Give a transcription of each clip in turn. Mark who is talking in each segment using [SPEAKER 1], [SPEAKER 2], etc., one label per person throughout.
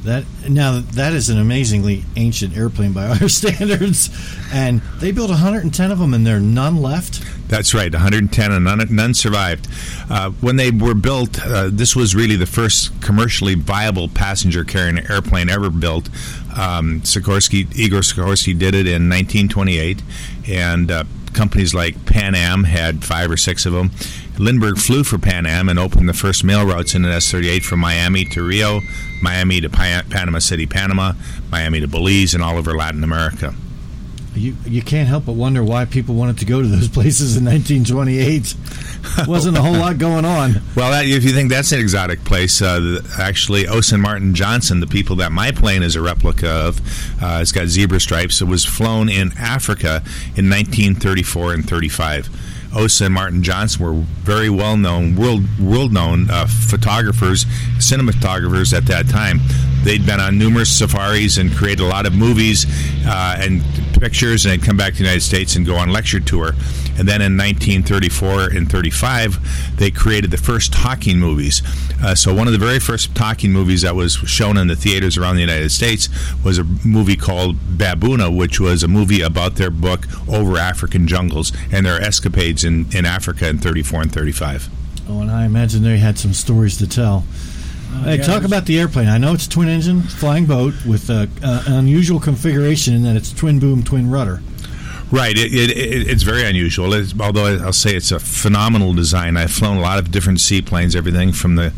[SPEAKER 1] That is an amazingly ancient airplane by our standards, and they built 110 of them, and there are none left.
[SPEAKER 2] That's right, 110, and none survived. When they were built, this was really the first commercially viable passenger-carrying airplane ever built. Igor Sikorsky did it in 1928, and companies like Pan Am had 5 or 6 of them. Lindbergh flew for Pan Am and opened the first mail routes in an S-38 from Miami to Rio, Miami to Panama City, Panama, Miami to Belize, and all over Latin America.
[SPEAKER 1] You can't help but wonder why people wanted to go to those places in 1928. Wasn't a whole lot going on.
[SPEAKER 2] Well, if you think that's an exotic place, actually, Osen Martin Johnson, the people that my plane is a replica of, it's got zebra stripes. It was flown in Africa in 1934 and 35. Osa and Martin Johnson were very well-known, world-known photographers, cinematographers at that time. They'd been on numerous safaris and created a lot of movies and pictures, and they'd come back to the United States and go on lecture tour. And then in 1934 and 35, they created the first talking movies. So one of the very first talking movies that was shown in the theaters around the United States was a movie called Baboona, which was a movie about their book Over African Jungles and their escapades in Africa in 34 and 35.
[SPEAKER 1] Oh, and I imagine they had some stories to tell. Hey, talk about the airplane. I know it's a twin-engine flying boat with an unusual configuration in that it's twin-boom, twin-rudder.
[SPEAKER 2] Right. It's very unusual, although I'll say it's a phenomenal design. I've flown a lot of different seaplanes, everything from the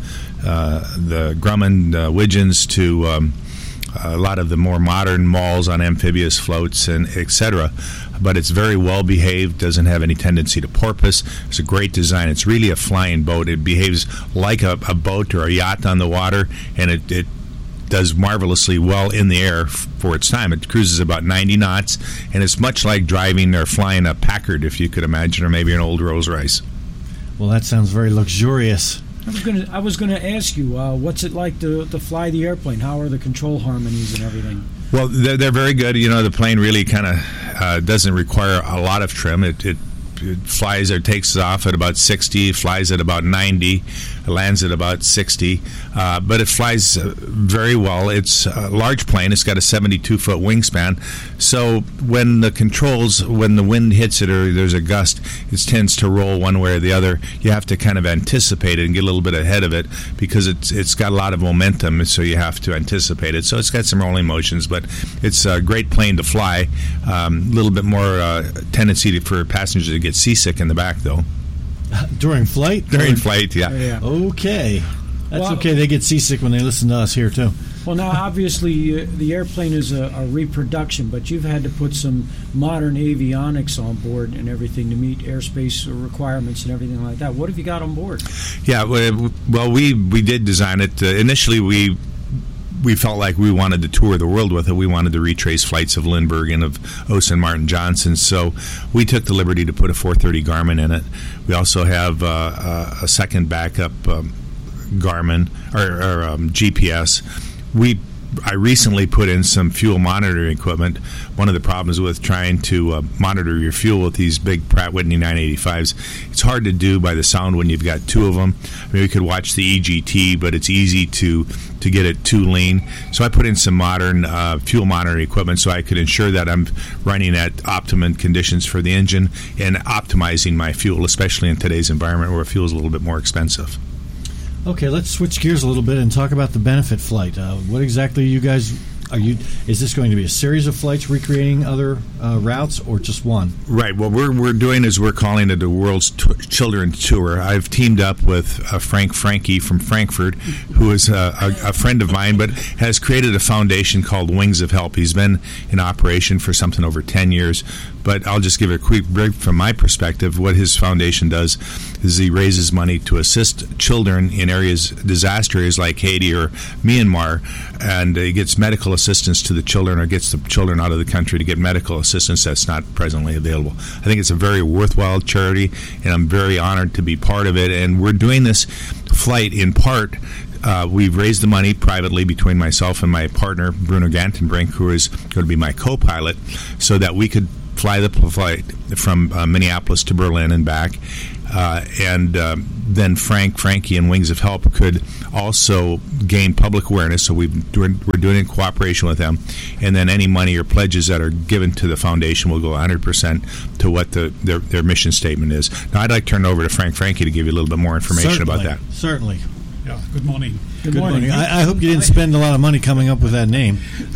[SPEAKER 2] Grumman Widgeons to a lot of the more modern malls on amphibious floats, and etc. But it's very well behaved, doesn't have any tendency to porpoise. It's a great design. It's really a flying boat. It behaves like a boat or a yacht on the water, and it does marvelously well in the air for its time. It cruises about 90 knots, and it's much like driving or flying a Packard, if you could imagine, or maybe an old Rolls-Royce.
[SPEAKER 1] Well, that sounds very luxurious.
[SPEAKER 3] I was going to ask you, what's it like to fly the airplane? How are the control harmonies and everything?
[SPEAKER 2] Well, they're very good. You know, the plane really kind of doesn't require a lot of trim. It flies or takes off at about 60, flies at about 90, lands at about 60, but it flies very well. It's a large plane. It's got a 72-foot wingspan, so when the wind hits it or there's a gust, it tends to roll one way or the other. You have to kind of anticipate it and get a little bit ahead of it because it's got a lot of momentum, so you have to anticipate it. So it's got some rolling motions, but it's a great plane to fly. A little bit more tendency for passengers to get seasick in the back, though.
[SPEAKER 1] During flight?
[SPEAKER 2] During flight, yeah.
[SPEAKER 1] Okay. That's okay. They get seasick when they listen to us here, too.
[SPEAKER 3] Well, now, obviously, the airplane is a reproduction, but you've had to put some modern avionics on board and everything to meet airspace requirements and everything like that. What have you got on board? Yeah,
[SPEAKER 2] well, we did design it. Initially, we felt like we wanted to tour the world with it. We wanted to retrace flights of Lindbergh and of Osa and Martin Johnson. So we took the liberty to put a 430 Garmin in it. We also have a second backup Garmin or GPS. I recently put in some fuel monitoring equipment. One of the problems with trying to monitor your fuel with these big Pratt Whitney 985s, it's hard to do by the sound when you've got two of them. I mean, we could watch the EGT, but it's easy to get it too lean. So I put in some modern fuel monitoring equipment so I could ensure that I'm running at optimum conditions for the engine and optimizing my fuel, especially in today's environment where fuel is a little bit more expensive.
[SPEAKER 1] Okay, let's switch gears a little bit and talk about the benefit flight. What exactly you guys is this going to be a series of flights recreating other routes or just one?
[SPEAKER 2] Right. What we're doing is we're calling it the World's Children Tour. I've teamed up with Frankie from Frankfurt, who is a friend of mine, but has created a foundation called Wings of Help. He's been in operation for something over 10 years. But I'll just give a quick break from my perspective. What his foundation does is he raises money to assist children in disaster areas like Haiti or Myanmar, and he gets medical assistance to the children or gets the children out of the country to get medical assistance that's not presently available. I think it's a very worthwhile charity, and I'm very honored to be part of it. And we're doing this flight in part. We've raised the money privately between myself and my partner, Bruno Gantenbrink, who is going to be my co-pilot, so that we could fly the flight from Minneapolis to Berlin and back. and then Frankie, and Wings of Help could also gain public awareness. So we're doing it in cooperation with them, and then any money or pledges that are given to the foundation will go 100% to what their mission statement is. Now, I'd like to turn it over to Frankie to give you a little bit more information about that.
[SPEAKER 1] Certainly.
[SPEAKER 4] Yeah. Good morning.
[SPEAKER 3] Good morning.
[SPEAKER 1] I hope you didn't spend a lot of money coming up with that name.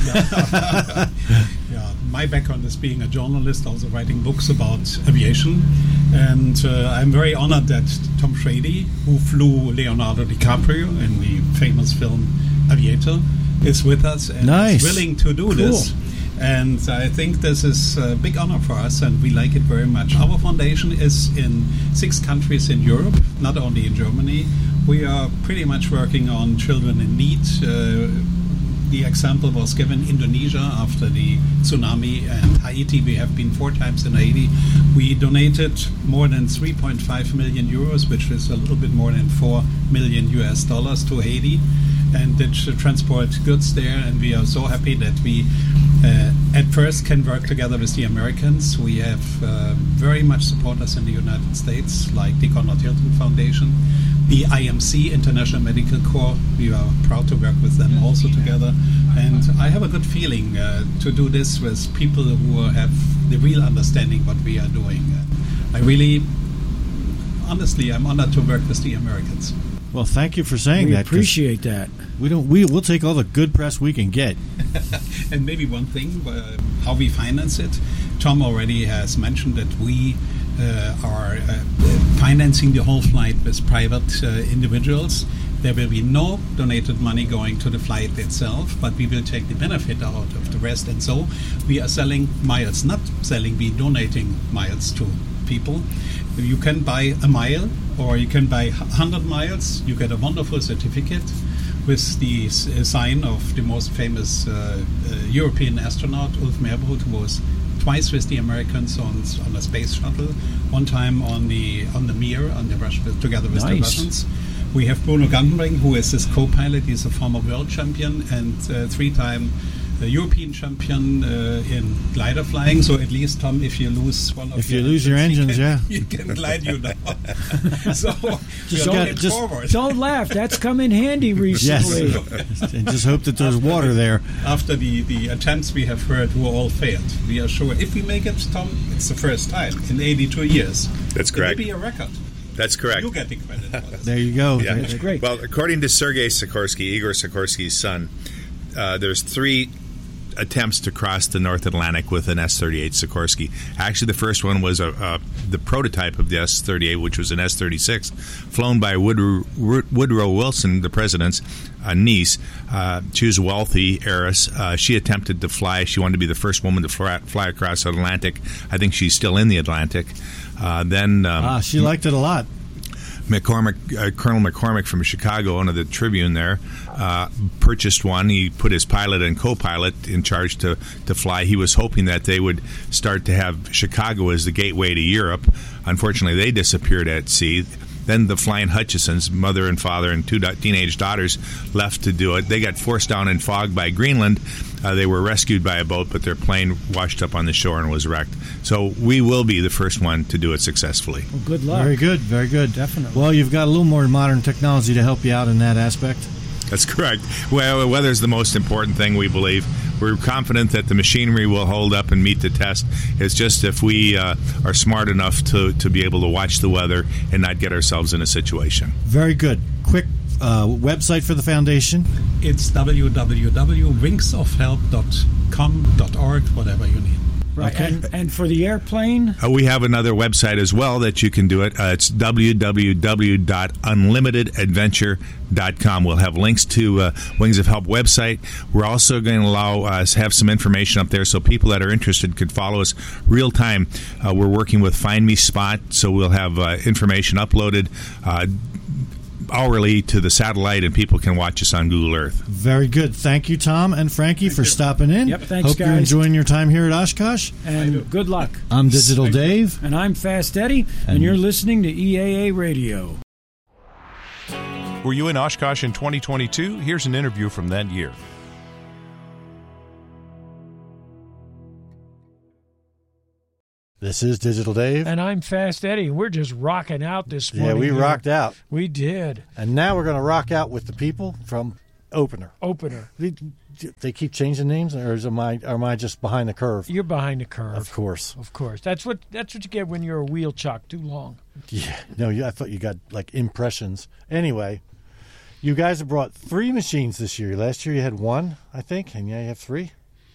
[SPEAKER 4] Yeah, my background is being a journalist, also writing books about aviation, and I'm very honored that Tom Shady, who flew Leonardo DiCaprio in the famous film Aviator, is with us and is willing to do this. And I think this is a big honor for us, and we like it very much. Our foundation is in 6 countries in Europe, not only in Germany. We are pretty much working on children in need. The example was given Indonesia after the tsunami, and Haiti. We have been 4 times in Haiti. We donated more than 3.5 million euros, which is a little bit more than $4 million to Haiti, and did transport goods there. And we are so happy that we at first can work together with the Americans. We have very much supporters in the United States, like the Conrad Hilton Foundation, the IMC, International Medical Corps. We are proud to work with them also together. And I have a good feeling to do this with people who have the real understanding what we are doing. Honestly, I'm honored to work with the Americans.
[SPEAKER 1] Well, thank you for saying that.
[SPEAKER 3] We appreciate that.
[SPEAKER 1] We'll take all the good press we can get.
[SPEAKER 4] And maybe one thing, how we finance it. Tom already has mentioned that we are financing the whole flight with private individuals. There will be no donated money going to the flight itself, but we will take the benefit out of the rest. And so we are selling miles, we donating miles to people. You can buy a mile, or you can buy 100 miles. You get a wonderful certificate with the sign of the most famous European astronaut, Ulf Merbold, who was twice with the Americans on a space shuttle, one time on the Mir, together with the Russians. We have Bruno Gantenbrink, who is his co-pilot. He's a former world champion and 3-time European champion in glider flying. So at least, Tom, if you lose one of
[SPEAKER 1] your engines,
[SPEAKER 4] you can glide you down. So
[SPEAKER 3] don't laugh. That's come in handy recently.
[SPEAKER 1] Yes. And just hope that there's water there.
[SPEAKER 4] After the attempts we have heard who all failed, we are sure if we make it, Tom, it's the first time in 82 years.
[SPEAKER 2] That's correct.
[SPEAKER 4] It will be a record.
[SPEAKER 2] That's correct.
[SPEAKER 4] You get the credit for this.
[SPEAKER 1] There you go.
[SPEAKER 2] Yeah.
[SPEAKER 3] That's great.
[SPEAKER 2] Well, according to Sergei Sikorsky, Igor Sikorsky's son, there's 3 attempts to cross the North Atlantic with an S-38 Sikorsky. Actually, the first one was the prototype of the S-38, which was an S-36, flown by Woodrow Wilson, the president's niece. She was a wealthy heiress. She attempted to fly. She wanted to be the first woman to fly across the Atlantic. I think she's still in the Atlantic.
[SPEAKER 1] She liked it a lot.
[SPEAKER 2] Colonel McCormick from Chicago, owner of the Tribune there, purchased one. He put his pilot and co-pilot in charge to fly. He was hoping that they would start to have Chicago as the gateway to Europe. Unfortunately, they disappeared at sea. Then the Flying Hutchisons, mother and father and 2 teenage daughters, left to do it. They got forced down in fog by Greenland. They were rescued by a boat, but their plane washed up on the shore and was wrecked. So we will be the first one to do it successfully.
[SPEAKER 3] Well, good luck.
[SPEAKER 1] Very good, very good.
[SPEAKER 3] Definitely.
[SPEAKER 1] Well, you've got a little more modern technology to help you out in that aspect.
[SPEAKER 2] That's correct. Well, weather's the most important thing, we believe. We're confident that the machinery will hold up and meet the test. It's just if we are smart enough to be able to watch the weather and not get ourselves in a situation.
[SPEAKER 1] Very good. Quick website for the foundation?
[SPEAKER 4] It's www.wingsofhelp.com.org, whatever you need.
[SPEAKER 3] Right.
[SPEAKER 1] Okay.
[SPEAKER 3] And for the airplane?
[SPEAKER 2] We have another website as well that you can do it. It's www.unlimitedadventure.com. We'll have links to Wings of Help website. We're also going to allow us have some information up there so people that are interested could follow us real time. We're working with Find Me Spot, so we'll have information uploaded hourly to the satellite, and people can watch us on Google Earth.
[SPEAKER 1] Very good. Thank you, Tom and Frankie, for stopping in.
[SPEAKER 3] Yep, thanks,
[SPEAKER 1] Hope
[SPEAKER 3] guys.
[SPEAKER 1] you're enjoying your time here at Oshkosh.
[SPEAKER 3] And good luck.
[SPEAKER 1] I'm Digital Dave.
[SPEAKER 3] And I'm Fast Eddie, and you're listening to EAA Radio.
[SPEAKER 5] Were you in Oshkosh in 2022? Here's an interview from that year.
[SPEAKER 1] This is Digital Dave.
[SPEAKER 3] And I'm Fast Eddie. We're just rocking out this morning.
[SPEAKER 1] Yeah, we rocked out.
[SPEAKER 3] We did.
[SPEAKER 1] And now we're going to rock out with the people from Opener. They keep changing names, or am I just behind the curve?
[SPEAKER 3] You're behind the curve.
[SPEAKER 1] Of course.
[SPEAKER 3] Of course. That's what you get when you're a wheel chuck too long.
[SPEAKER 1] Yeah. No, I thought you got like impressions. Anyway, you guys have brought 3 machines this year. Last year you had 1, I think, and now you have 3.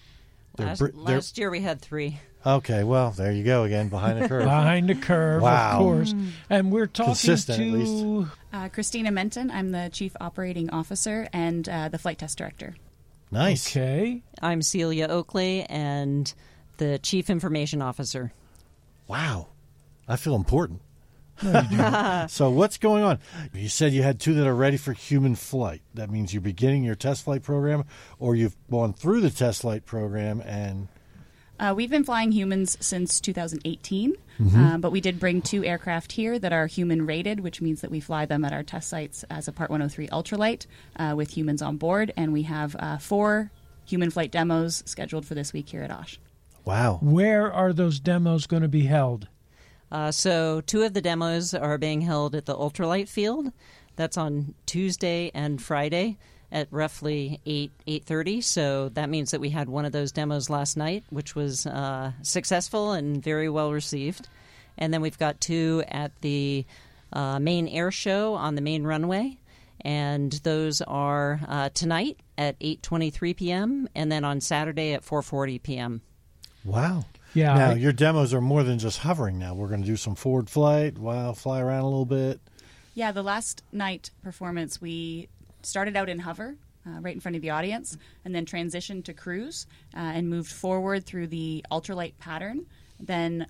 [SPEAKER 6] Last year we had 3.
[SPEAKER 1] Okay, well, there you go again, behind the curve.
[SPEAKER 3] Behind the curve,
[SPEAKER 1] wow.
[SPEAKER 3] Of course. And we're talking
[SPEAKER 1] Consistent,
[SPEAKER 3] to...
[SPEAKER 1] at least.
[SPEAKER 7] Christina Menton. I'm the Chief Operating Officer and the Flight Test Director.
[SPEAKER 1] Nice.
[SPEAKER 3] Okay.
[SPEAKER 6] I'm Celia Oakley and the Chief Information Officer.
[SPEAKER 1] Wow. I feel important.
[SPEAKER 3] No, you don't.
[SPEAKER 1] So what's going on? You said you had 2 that are ready for human flight. That means you're beginning your test flight program, or you've gone through the test flight program and...
[SPEAKER 7] We've been flying humans since 2018, but we did bring 2 aircraft here that are human rated, which means that we fly them at our test sites as a Part 103 ultralight with humans on board, and we have 4 human flight demos scheduled for this week here at Osh.
[SPEAKER 1] Wow.
[SPEAKER 3] Where are those demos going to be held?
[SPEAKER 6] So 2 of the demos are being held at the ultralight field. That's on Tuesday and Friday at roughly 8:30. So that means that we had one of those demos last night, which was successful and very well received. And then we've got 2 at the main air show on the main runway. And those are tonight at 8:23 p.m. and then on Saturday at 4:40 p.m.
[SPEAKER 1] Wow.
[SPEAKER 3] Yeah.
[SPEAKER 1] Now, your demos are more than just hovering now. We're going to do some forward flight, fly around a little bit.
[SPEAKER 7] Yeah, the last night performance, we started out in hover right in front of the audience and then transitioned to cruise and moved forward through the ultralight pattern. Then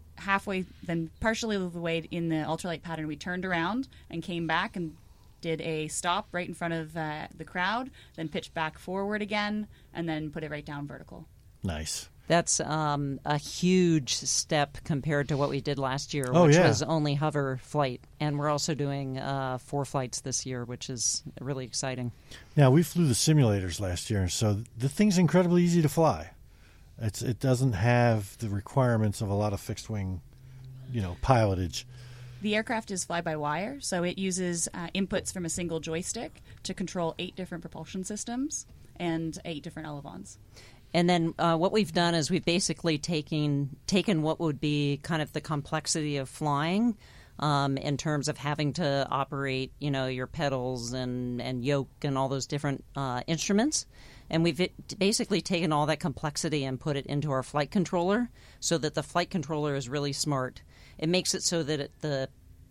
[SPEAKER 7] partially the way in the ultralight pattern, we turned around and came back and did a stop right in front of the crowd, then pitched back forward again, and then put it right down vertical.
[SPEAKER 1] Nice.
[SPEAKER 6] That's a huge step compared to what we did last year,
[SPEAKER 1] Oh,
[SPEAKER 6] which
[SPEAKER 1] yeah.
[SPEAKER 6] was only hover flight. And we're also doing 4 flights this year, which is really exciting.
[SPEAKER 1] Now, we flew the simulators last year, so the thing's incredibly easy to fly. It doesn't have the requirements of a lot of fixed-wing, pilotage.
[SPEAKER 7] The aircraft is fly-by-wire, so it uses inputs from a single joystick to control 8 different propulsion systems and 8 different elevons.
[SPEAKER 6] And then what we've done is we've basically taken what would be kind of the complexity of flying in terms of having to operate, your pedals and yoke and all those different instruments. And we've basically taken all that complexity and put it into our flight controller so that the flight controller is really smart. It makes it so that the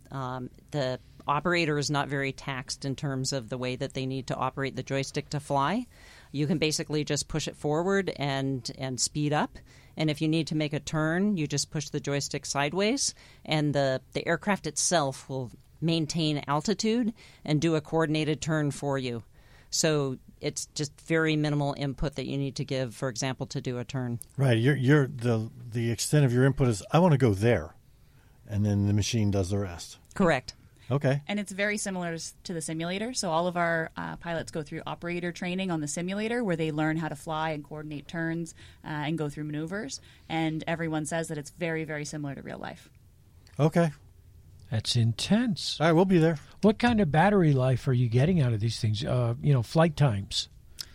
[SPEAKER 6] operator is not very taxed in terms of the way that they need to operate the joystick to fly. You can basically just push it forward and speed up. And if you need to make a turn, you just push the joystick sideways, and the aircraft itself will maintain altitude and do a coordinated turn for you. So it's just very minimal input that you need to give, for example, to do a turn.
[SPEAKER 1] Right. You're the extent of your input is, I want to go there, and then the machine does the rest.
[SPEAKER 6] Correct.
[SPEAKER 1] Okay.
[SPEAKER 7] And it's very similar to the simulator. So all of our pilots go through operator training on the simulator where they learn how to fly and coordinate turns and go through maneuvers. And everyone says that it's very, very similar to real life.
[SPEAKER 1] Okay.
[SPEAKER 3] That's intense.
[SPEAKER 1] All right, we'll be there.
[SPEAKER 3] What kind of battery life are you getting out of these things? Flight times.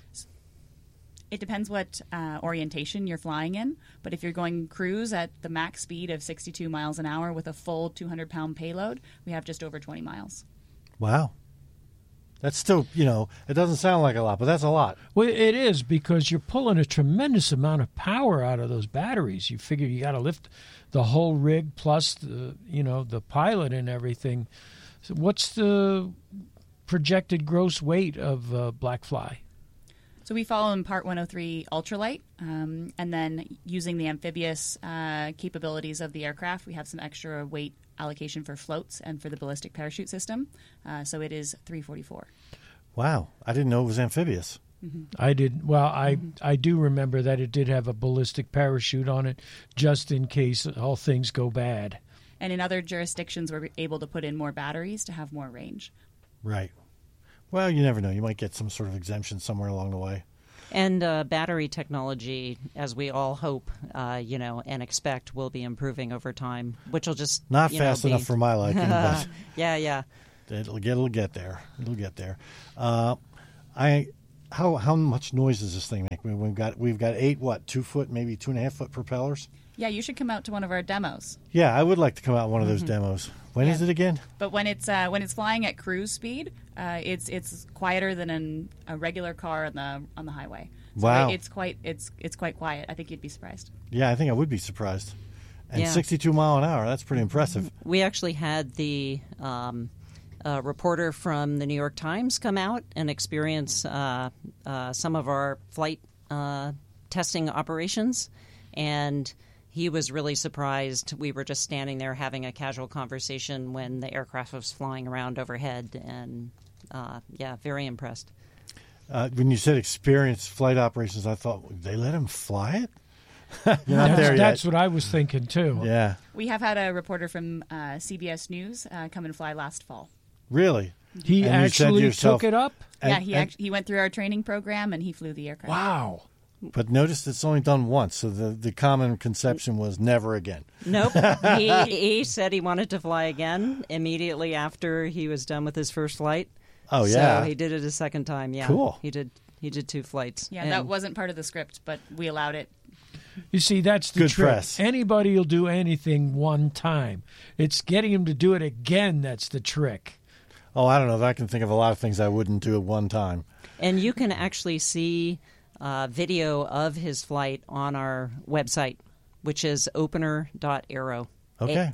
[SPEAKER 7] It depends what orientation you're flying in, but if you're going cruise at the max speed of 62 miles an hour with a full 200-pound payload, we have just over 20 miles.
[SPEAKER 1] Wow. That's still, it doesn't sound like a lot, but that's a lot.
[SPEAKER 3] Well, it is, because you're pulling a tremendous amount of power out of those batteries. You figure you got to lift the whole rig plus the pilot and everything. So what's the projected gross weight of Blackfly?
[SPEAKER 7] So we follow in Part 103 ultralight, and then using the amphibious capabilities of the aircraft, we have some extra weight allocation for floats and for the ballistic parachute system. So it is 344.
[SPEAKER 1] Wow. I didn't know it was amphibious.
[SPEAKER 7] Mm-hmm.
[SPEAKER 3] I did. Well, I do remember that it did have a ballistic parachute on it, just in case all things go bad.
[SPEAKER 7] And in other jurisdictions, we're able to put in more batteries to have more range.
[SPEAKER 1] Right. Well, you never know. You might get some sort of exemption somewhere along the way.
[SPEAKER 6] And battery technology, as we all hope, and expect, will be improving over time, which will just
[SPEAKER 1] not fast enough for my liking. But
[SPEAKER 6] yeah.
[SPEAKER 1] It'll get there. It'll get there. How much noise does this thing make? We've got 8 2 foot, maybe 2.5 foot propellers.
[SPEAKER 7] Yeah, you should come out to one of our demos.
[SPEAKER 1] Yeah, I would like to come out one of those demos. When is it again?
[SPEAKER 7] But when it's flying at cruise speed, it's quieter than a regular car on the highway. So
[SPEAKER 1] wow,
[SPEAKER 7] it's quite quiet. I think you'd be surprised.
[SPEAKER 1] Yeah, I think I would be surprised. And 62 mile an hour, that's pretty impressive.
[SPEAKER 6] We actually had the reporter from the New York Times come out and experience some of our flight testing operations, and he was really surprised. We were just standing there having a casual conversation when the aircraft was flying around overhead, and very impressed.
[SPEAKER 1] When you said experienced flight operations, I thought, they let him fly it? You're not there yet.
[SPEAKER 8] That's what I was thinking, too.
[SPEAKER 1] Yeah.
[SPEAKER 7] We have had a reporter from CBS News come and fly last fall.
[SPEAKER 1] Really?
[SPEAKER 8] He actually took it up?
[SPEAKER 7] He went through our training program, and he flew the aircraft.
[SPEAKER 8] Wow.
[SPEAKER 1] But notice it's only done once, so the common conception was never again.
[SPEAKER 6] Nope. He said he wanted to fly again immediately after he was done with his first flight.
[SPEAKER 1] Oh, yeah.
[SPEAKER 6] So he did it a second time, yeah.
[SPEAKER 1] Cool.
[SPEAKER 6] He did 2 flights.
[SPEAKER 7] Yeah, that wasn't part of the script, but we allowed it.
[SPEAKER 8] You see, that's the
[SPEAKER 1] Good
[SPEAKER 8] trick.
[SPEAKER 1] press.
[SPEAKER 8] Anybody will do anything one time. It's getting him to do it again that's the trick.
[SPEAKER 1] Oh, I don't know. I can think of a lot of things I wouldn't do at one time.
[SPEAKER 6] And you can actually see video of his flight on our website, which is opener.aero.
[SPEAKER 1] Okay.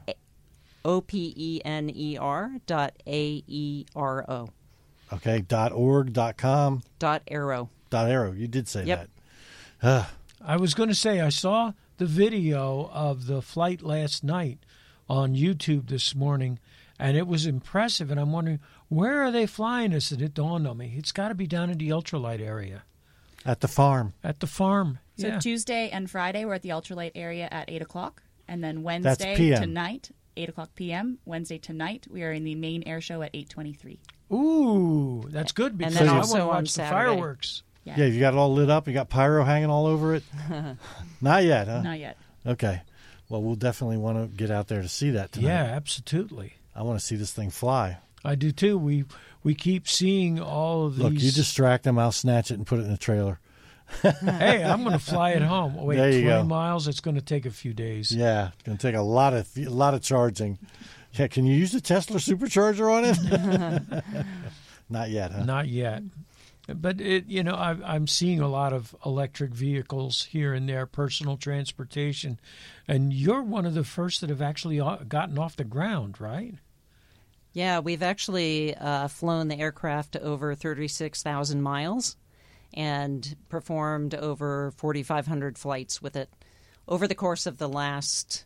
[SPEAKER 6] OPENER.AERO.
[SPEAKER 1] Okay, .org.com.
[SPEAKER 6] .aero.
[SPEAKER 1] .aero. You did say
[SPEAKER 6] Yep.
[SPEAKER 1] that.
[SPEAKER 8] I was going to say, I saw the video of the flight last night on YouTube this morning, and it was impressive, and I'm wondering, where are they flying this? And it dawned on me, it's got to be down in the ultralight area.
[SPEAKER 1] At the farm.
[SPEAKER 8] At the farm,
[SPEAKER 7] So
[SPEAKER 8] yeah.
[SPEAKER 7] Tuesday and Friday, we're at the ultralight area at 8 o'clock. And then
[SPEAKER 1] That's
[SPEAKER 7] Wednesday
[SPEAKER 1] PM.
[SPEAKER 7] tonight, 8 o'clock p.m. Wednesday tonight, we are in the main air show at 8:23.
[SPEAKER 8] Ooh, that's good because
[SPEAKER 6] then
[SPEAKER 8] I
[SPEAKER 6] also
[SPEAKER 8] want to
[SPEAKER 6] on
[SPEAKER 8] watch the
[SPEAKER 6] Saturday.
[SPEAKER 8] fireworks.
[SPEAKER 1] Yeah, you got it all lit up. You got pyro hanging all over it. Not yet, huh?
[SPEAKER 7] Not yet.
[SPEAKER 1] Okay. Well, we'll definitely want to get out there to see that tonight.
[SPEAKER 8] Yeah, absolutely.
[SPEAKER 1] I want to see this thing fly.
[SPEAKER 8] I do too. We keep seeing all of these.
[SPEAKER 1] Look, you distract them, I'll snatch it and put it in the trailer.
[SPEAKER 8] Hey, I'm going to fly it home. Wait,
[SPEAKER 1] There you
[SPEAKER 8] 20
[SPEAKER 1] go.
[SPEAKER 8] miles? It's going to take a few days.
[SPEAKER 1] Yeah, it's going to take a lot of charging. Yeah, can you use the Tesla supercharger on it? Not yet, huh?
[SPEAKER 8] Not yet. But, I'm seeing a lot of electric vehicles here and there, personal transportation. And you're one of the first that have actually gotten off the ground, right?
[SPEAKER 6] Yeah, we've actually flown the aircraft over 36,000 miles and performed over 4,500 flights with it over the course of the last,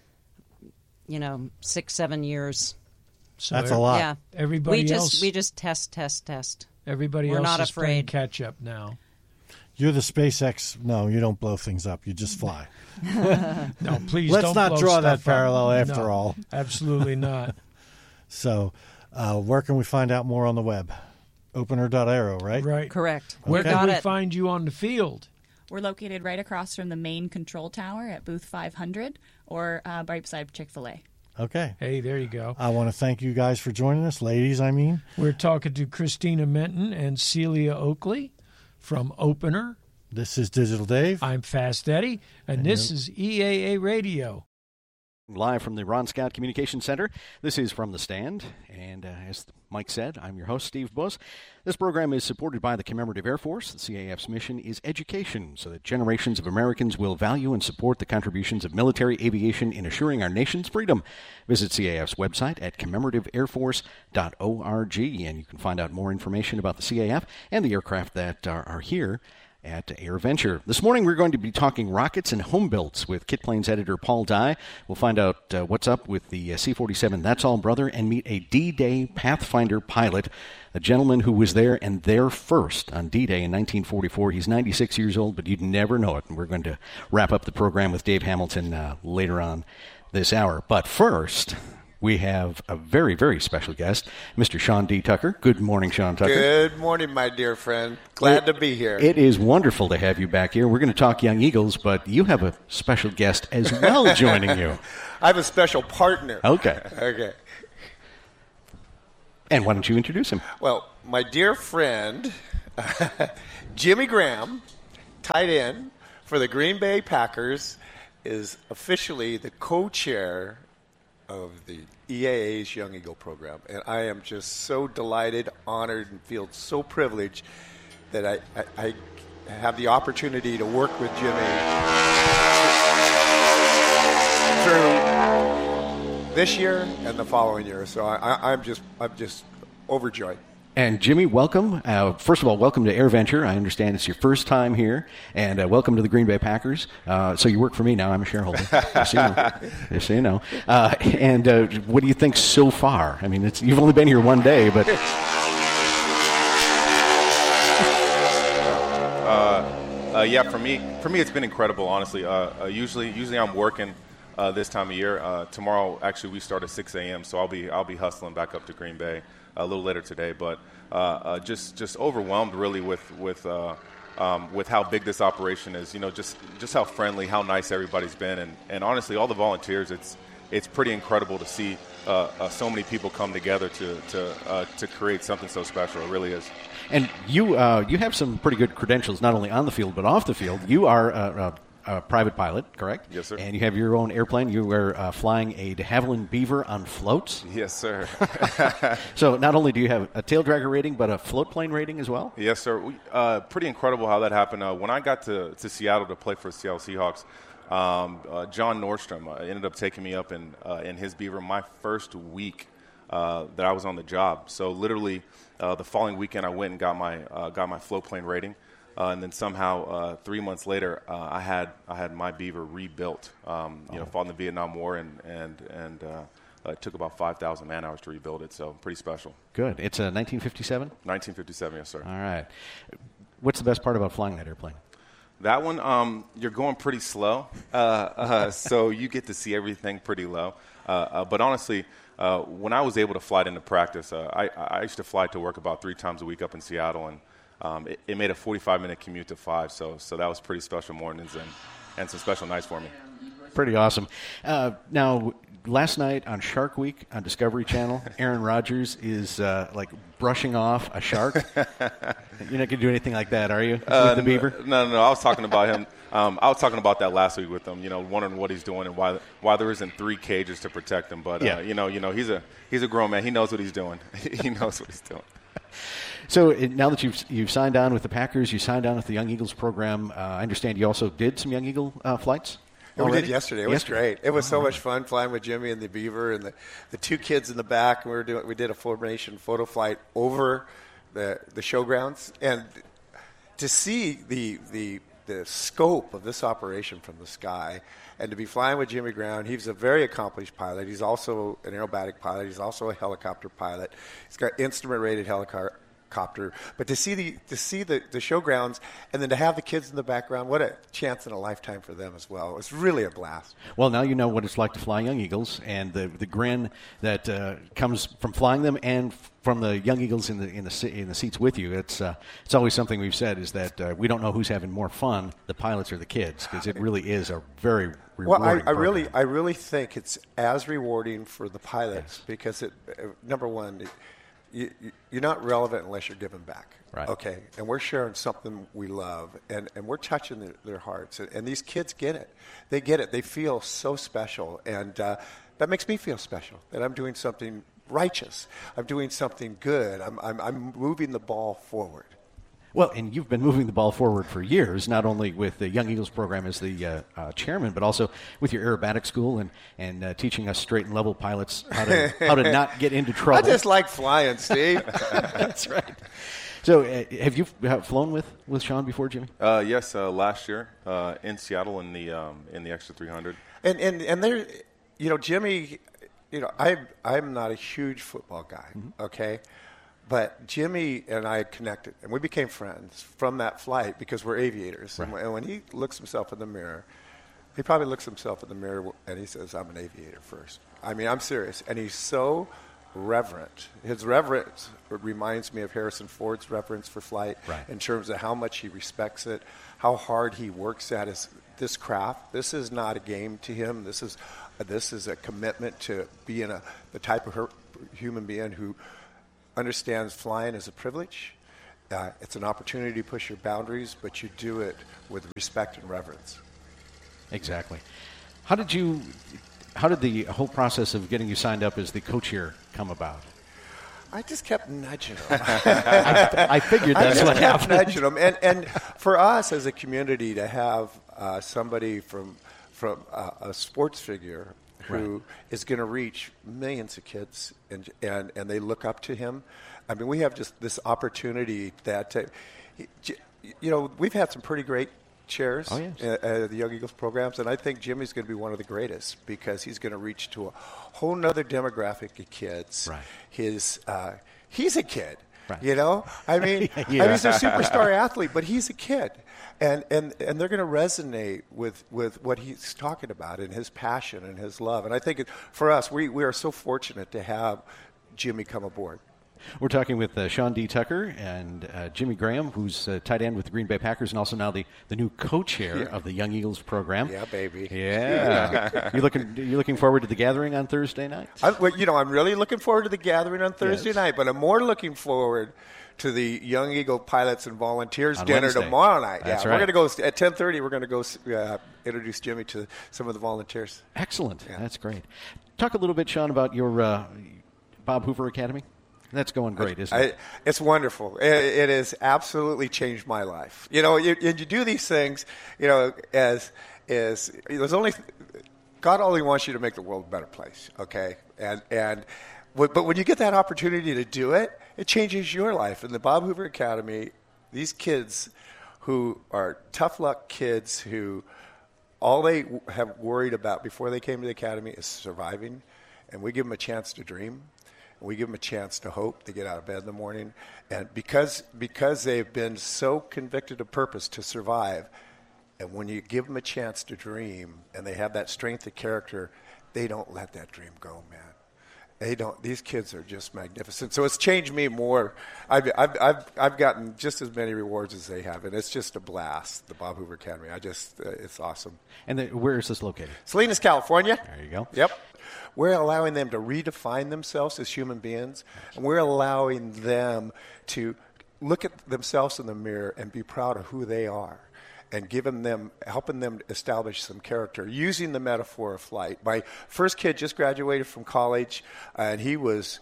[SPEAKER 6] 6-7 years.
[SPEAKER 8] So
[SPEAKER 1] That's a lot.
[SPEAKER 6] Yeah,
[SPEAKER 8] Everybody
[SPEAKER 6] we
[SPEAKER 8] else,
[SPEAKER 6] just test.
[SPEAKER 8] everybody
[SPEAKER 6] we're
[SPEAKER 8] else
[SPEAKER 6] not
[SPEAKER 8] is playing
[SPEAKER 6] afraid.
[SPEAKER 8] catch up now.
[SPEAKER 1] You're the SpaceX. No, you don't blow things up. You just fly.
[SPEAKER 8] No, please
[SPEAKER 1] Let's
[SPEAKER 8] don't
[SPEAKER 1] not
[SPEAKER 8] blow
[SPEAKER 1] draw that
[SPEAKER 8] stuff up.
[SPEAKER 1] parallel after
[SPEAKER 8] No,
[SPEAKER 1] all.
[SPEAKER 8] Absolutely not.
[SPEAKER 1] So, where can we find out more on the web? Opener.aero, right?
[SPEAKER 8] Right.
[SPEAKER 6] Correct.
[SPEAKER 8] Where
[SPEAKER 1] Okay.
[SPEAKER 8] can
[SPEAKER 6] Got
[SPEAKER 8] we
[SPEAKER 6] it.
[SPEAKER 8] find you on the field?
[SPEAKER 7] We're located right across from the main control tower at booth 500 or right beside Chick-fil-A.
[SPEAKER 1] Okay.
[SPEAKER 8] Hey, there you go.
[SPEAKER 1] I want to thank you guys for joining us, ladies, I mean.
[SPEAKER 8] We're talking to Christina Menton and Celia Oakley from Opener.
[SPEAKER 1] This is Digital Dave.
[SPEAKER 8] I'm Fast Eddie, and this is EAA Radio.
[SPEAKER 9] Live from the Ron Scott Communications Center. This is From the Stand, and as Mike said, I'm your host, Steve Buss. This program is supported by the Commemorative Air Force. The CAF's mission is education, so that generations of Americans will value and support the contributions of military aviation in assuring our nation's freedom. Visit CAF's website at commemorativeairforce.org, and you can find out more information about the CAF and the aircraft that are here at AirVenture. This morning we're going to be talking rockets and home builds with Kit Planes editor Paul Dye. We'll find out what's up with the C-47 That's All Brother and meet a D-Day Pathfinder pilot, a gentleman who was there and there first on D-Day in 1944. He's 96 years old, but you'd never know it. And we're going to wrap up the program with Dave Hamilton later on this hour. But first, we have a very, very special guest, Mr. Sean D. Tucker. Good morning, Sean Tucker.
[SPEAKER 10] Good morning, my dear friend. Glad to be here.
[SPEAKER 9] It is wonderful to have you back here. We're going to talk Young Eagles, but you have a special guest as well joining you.
[SPEAKER 10] I have a special partner.
[SPEAKER 9] Okay.
[SPEAKER 10] Okay.
[SPEAKER 9] And why don't you introduce him?
[SPEAKER 10] Well, my dear friend, Jimmy Graham, tight end for the Green Bay Packers, is officially the co-chair of the EAA's Young Eagle program. And I am just so delighted, honored, and feel so privileged that I have the opportunity to work with Jimmy through this year and the following year. So I'm just overjoyed.
[SPEAKER 9] And Jimmy, welcome. First of all, welcome to AirVenture. I understand it's your first time here, and welcome to the Green Bay Packers. So you work for me now. I'm a shareholder. Just so you know. And what do you think so far? I mean, you've only been here one day, but
[SPEAKER 11] yeah, for me, it's been incredible. Honestly, usually I'm working this time of year. Tomorrow, actually, we start at 6 a.m. So I'll be hustling back up to Green Bay a little later today. But just overwhelmed really with how big this operation is. You know, just how friendly, how nice everybody's been, and honestly, all the volunteers. It's pretty incredible to see so many people come together to create something so special. It really is.
[SPEAKER 9] And you have some pretty good credentials, not only on the field but off the field. You are a private pilot, correct?
[SPEAKER 11] Yes, sir.
[SPEAKER 9] And you have your own airplane. You were flying a de Havilland Beaver on floats.
[SPEAKER 11] Yes, sir.
[SPEAKER 9] So not only do you have a tail dragger rating, but a float plane rating as well?
[SPEAKER 11] Yes, sir. Pretty incredible how that happened. When I got to Seattle to play for the Seattle Seahawks, John Nordstrom ended up taking me up in his Beaver my first week that I was on the job. So literally the following weekend I went and got my float plane rating. And then somehow 3 months later, I had my Beaver rebuilt. Fought in the Vietnam War, and it took about 5,000 man hours to rebuild it. So pretty special.
[SPEAKER 9] Good. It's a 1957.
[SPEAKER 11] 1957, yes, sir.
[SPEAKER 9] All right. What's the best part about flying that airplane?
[SPEAKER 11] That one, you're going pretty slow, so you get to see everything pretty low. But honestly, when I was able to fly it into practice, I used to fly to work about 3 times a week up in Seattle, and it made a 45-minute commute to 5, so that was pretty special mornings and some special nights for me.
[SPEAKER 9] Pretty awesome. Now, last night on Shark Week on Discovery Channel, Aaron Rodgers is brushing off a shark. You're not going to do anything like that, are you, with the Beaver?
[SPEAKER 11] No. I was talking about him. I was talking about that last week with him. Wondering what he's doing and why there isn't 3 cages to protect him. But he's a grown man. He knows what he's doing. He knows what he's doing.
[SPEAKER 9] So now that you've signed on with the Packers, you signed on with the Young Eagles program. I understand you also did some Young Eagle flights.
[SPEAKER 10] We did yesterday. It was great. It was so much fun flying with Jimmy and the Beaver and the 2 kids in the back. We did a formation photo flight over the showgrounds, and to see the scope of this operation from the sky, and to be flying with Jimmy Graham. He's a very accomplished pilot. He's also an aerobatic pilot. He's also a helicopter pilot. He's got instrument-rated helicopter. But to see the showgrounds and then to have the kids in the background, what a chance in a lifetime for them as well. It was really a blast.
[SPEAKER 9] Well, now you know what it's like to fly Young Eagles, and the grin that comes from flying them and from the Young Eagles in the seats with you. It's always something we've said is that we don't know who's having more fun, the pilots or the kids, because it really is a very rewarding program.
[SPEAKER 10] I really think it's as rewarding for the pilots because number one. You're not relevant unless you're giving back.
[SPEAKER 9] Right.
[SPEAKER 10] Okay. And we're sharing something we love, and we're touching their hearts. And these kids get it. They get it. They feel so special. And that makes me feel special, that I'm doing something righteous. I'm doing something good. I'm moving the ball forward.
[SPEAKER 9] Well, and you've been moving the ball forward for years, not only with the Young Eagles program as the chairman, but also with your aerobatic school and teaching us straight and level pilots how to not get into trouble.
[SPEAKER 10] I just like flying, Steve.
[SPEAKER 9] That's right. So have you flown with Sean before, Jimmy?
[SPEAKER 11] Yes, last year in Seattle in the Extra 300.
[SPEAKER 10] And there, Jimmy, I'm not a huge football guy, okay? But Jimmy and I connected, and we became friends from that flight because we're aviators. Right. And when he looks himself in the mirror, He probably looks himself in the mirror and he says, I'm an aviator first. I mean, I'm serious. And he's so reverent. His reverence reminds me of Harrison Ford's reverence for flight in terms of how much he respects it, how hard he works at this craft. This is not a game to him. This is a commitment to being the type of human being who understands flying as a privilege. It's an opportunity to push your boundaries, but you do it with respect and reverence.
[SPEAKER 9] Exactly. How did the whole process of getting you signed up as the co-chair come about?
[SPEAKER 10] I just kept nudging them.
[SPEAKER 9] I figured that's what happened.
[SPEAKER 10] Nudging them. And for us as a community to have somebody from a sports figure who is going to reach millions of kids and they look up to him. I mean, we have just this opportunity that, we've had some pretty great chairs at the Young Eagles programs, and I think Jimmy's going to be one of the greatest because he's going to reach to a whole nother demographic of kids.
[SPEAKER 9] Right.
[SPEAKER 10] He's a kid, I mean, he's a superstar athlete, but he's a kid, and they're going to resonate with what he's talking about and his passion and his love. And I think for us, we are so fortunate to have Jimmy come aboard.
[SPEAKER 9] We're talking with Sean D. Tucker and Jimmy Graham, who's tight end with the Green Bay Packers and also now the new co-chair of the Young Eagles program.
[SPEAKER 10] Yeah, baby.
[SPEAKER 9] Yeah. You looking forward to the gathering on Thursday night?
[SPEAKER 10] I'm really looking forward to the gathering on Thursday night, but I'm more looking forward to the Young Eagle Pilots and Volunteers
[SPEAKER 9] on
[SPEAKER 10] dinner
[SPEAKER 9] Wednesday.
[SPEAKER 10] Tomorrow night.
[SPEAKER 9] That's
[SPEAKER 10] We're
[SPEAKER 9] right.
[SPEAKER 10] going to go at 10:30. We're going to go introduce Jimmy to some of the volunteers.
[SPEAKER 9] Excellent. Yeah. That's great. Talk a little bit, Sean, about your Bob Hoover Academy. That's going great, isn't it?
[SPEAKER 10] It's wonderful. It has absolutely changed my life. You do these things, as there's only God only wants you to make the world a better place, okay? But when you get that opportunity to do it, it changes your life. In the Bob Hoover Academy, these kids who are tough luck kids who all they have worried about before they came to the academy is surviving, and we give them a chance to dream. We give them a chance to hope, to get out of bed in the morning. And because they've been so convicted of purpose to survive, and when you give them a chance to dream and they have that strength of character, they don't let that dream go, man. They don't. These kids are just magnificent. So it's changed me more. I've gotten just as many rewards as they have, and it's just a blast. The Bob Hoover Academy. It's awesome.
[SPEAKER 9] And where is this located?
[SPEAKER 10] Salinas, California.
[SPEAKER 9] There you go.
[SPEAKER 10] Yep. We're allowing them to redefine themselves as human beings, and we're allowing them to look at themselves in the mirror and be proud of who they are, and helping them establish some character using the metaphor of flight. My first kid just graduated from college, and he was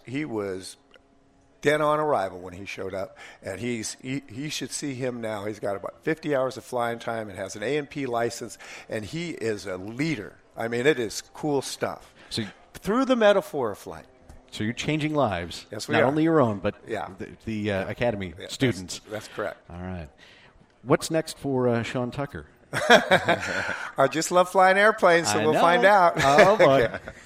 [SPEAKER 10] dead on arrival when he showed up, and he should see him now. He's got about 50 hours of flying time and has an A&P license, and he is a leader. I mean, it is cool stuff.
[SPEAKER 9] So
[SPEAKER 10] through the metaphor of flight.
[SPEAKER 9] So you're changing lives.
[SPEAKER 10] Yes, we
[SPEAKER 9] Not
[SPEAKER 10] are.
[SPEAKER 9] only your own, but the Academy students.
[SPEAKER 10] That's correct.
[SPEAKER 9] All right. What's next for Sean Tucker?
[SPEAKER 10] I just love flying airplanes, so we'll find out.
[SPEAKER 9] Oh, boy.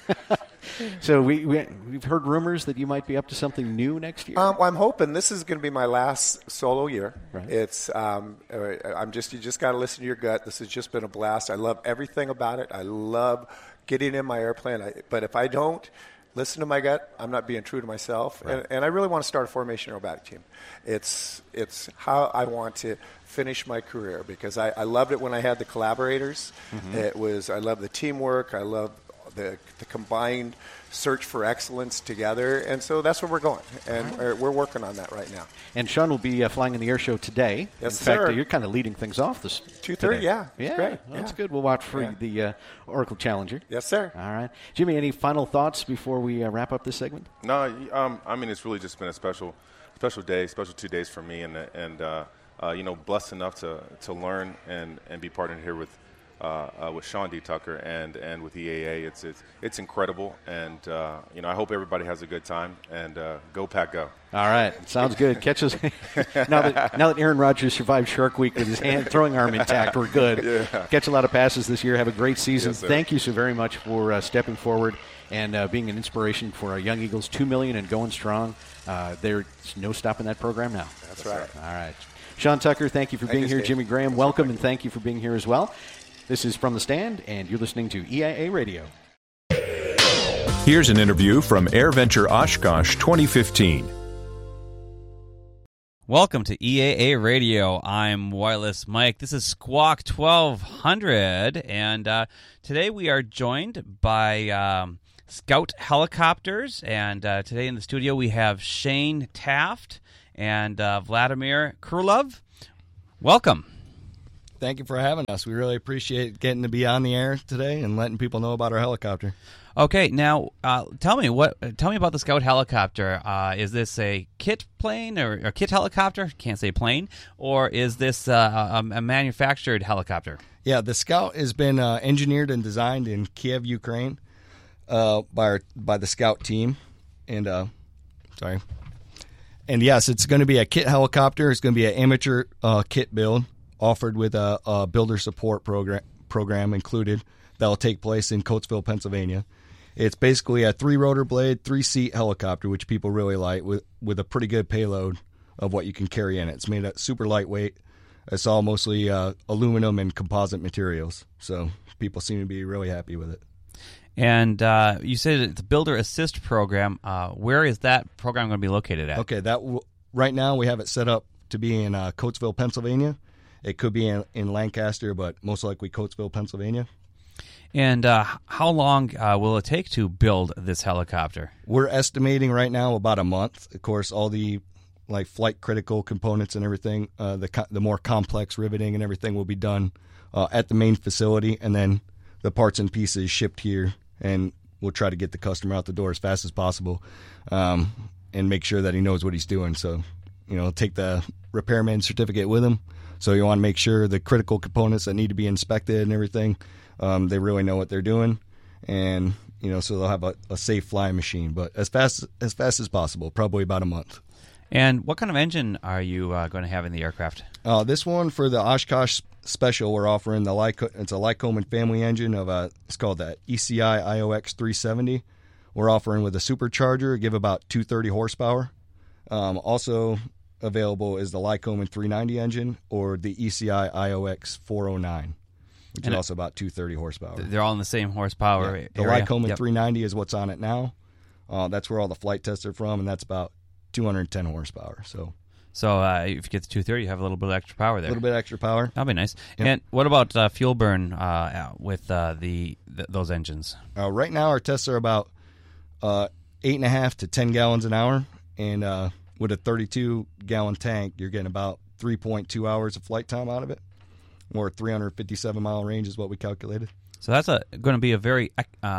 [SPEAKER 9] So we've heard rumors that you might be up to something new next year.
[SPEAKER 10] I'm hoping this is going to be my last solo year.
[SPEAKER 9] Right.
[SPEAKER 10] It's you just got to listen to your gut. This has just been a blast. I love everything about it. I love getting in my airplane. But if I don't listen to my gut, I'm not being true to myself.
[SPEAKER 9] Right.
[SPEAKER 10] And I really want to start a formation aerobatic team. It's how I want to finish my career because I loved it when I had the collaborators. Mm-hmm. I love the teamwork. I love the combined search for excellence together, and so that's where we're going, and we're working on that right now.
[SPEAKER 9] And Sean will be flying in the air show today.
[SPEAKER 10] Yes,
[SPEAKER 9] in fact,
[SPEAKER 10] sir.
[SPEAKER 9] You're kind of leading things off this
[SPEAKER 10] 2:30. Yeah,
[SPEAKER 9] yeah,
[SPEAKER 10] great.
[SPEAKER 9] That's good. We'll watch for the Oracle Challenger.
[SPEAKER 10] Yes, sir.
[SPEAKER 9] All right, Jimmy. Any final thoughts before we wrap up this segment?
[SPEAKER 11] No, I mean it's really just been a special day, special 2 days for me, and blessed enough to learn and be partnered here with Sean D. Tucker and with EAA. It's incrediable, and I hope everybody has a good time, and go Pack Go.
[SPEAKER 9] All right, sounds good. Catch us now that Aaron Rodgers survived Shark Week with his throwing arm intact. We're good.
[SPEAKER 11] Yeah.
[SPEAKER 9] Catch a lot of passes this year. Have a great season.
[SPEAKER 11] Yes, sir.
[SPEAKER 9] Thank you so very much for stepping forward and being an inspiration for our Young Eagles. 2 million and going strong. There's no stopping that program now.
[SPEAKER 10] That's right.
[SPEAKER 9] All right. Sean Tucker, thank you for being here.
[SPEAKER 10] Steve.
[SPEAKER 9] Jimmy Graham, welcome, and thank you for being here as well. This is From the Stand, and you're listening to EIA Radio.
[SPEAKER 5] Here's an interview from AirVenture Oshkosh 2015.
[SPEAKER 12] Welcome to EAA Radio. I'm Wireless Mike. This is Squawk 1200, and today we are joined by Scout Helicopters, and today in the studio we have Shane Taft and Vladimir Krylov. Welcome.
[SPEAKER 13] Thank you for having us. We really appreciate getting to be on the air today and letting people know about our helicopter.
[SPEAKER 12] Okay, now tell me about the Scout helicopter. Is this a kit plane or a kit helicopter? Can't say plane. Or is this a manufactured helicopter?
[SPEAKER 13] Yeah, the Scout has been engineered and designed in Kiev, Ukraine, by the Scout team. And yes, it's going to be a kit helicopter. It's going to be an amateur kit build offered with a builder support program included that will take place in Coatesville, Pennsylvania. It's basically a 3-rotor blade, 3-seat helicopter, which people really like, with a pretty good payload of what you can carry in it. It's made of super lightweight. It's all mostly aluminum and composite materials, so people seem to be really happy with it.
[SPEAKER 12] And you said it's a Builder Assist program. Where is that program going to be located at?
[SPEAKER 13] Okay, right now we have it set up to be in Coatesville, Pennsylvania. It could be in Lancaster, but most likely Coatesville, Pennsylvania.
[SPEAKER 12] And how long will it take to build this helicopter?
[SPEAKER 13] We're estimating right now about a month. Of course, all the flight critical components and everything, the more complex riveting and everything will be done at the main facility, and then the parts and pieces shipped here, and we'll try to get the customer out the door as fast as possible and make sure that he knows what he's doing. So, take the repairman certificate with him. So you want to make sure the critical components that need to be inspected and everything, they really know what they're doing, and so they'll have a safe flying machine. But as fast as possible, probably about a month.
[SPEAKER 12] And what kind of engine are you going to have in the aircraft?
[SPEAKER 13] This one for the Oshkosh Special, we're offering it's a Lycoming family engine it's called the ECI IOX 370. We're offering with a supercharger, give about 230 horsepower. Also available is the Lycoming 390 engine or the ECI IOX 409, which is also about 230 horsepower.
[SPEAKER 12] They're all in the same horsepower area.
[SPEAKER 13] The Lycoming 390 is what's on it now. That's where all the flight tests are from, and that's about 210 horsepower. So
[SPEAKER 12] if you get to 230, you have a little bit of extra power there.
[SPEAKER 13] A little bit extra power.
[SPEAKER 12] That'll be nice.
[SPEAKER 13] Yep.
[SPEAKER 12] And what about fuel burn with those engines?
[SPEAKER 13] Right now, our tests are about 8.5 to 10 gallons an hour, and with a 32-gallon tank, you're getting about 3.2 hours of flight time out of it, or 357-mile range is what we calculated.
[SPEAKER 12] So that's going to be a very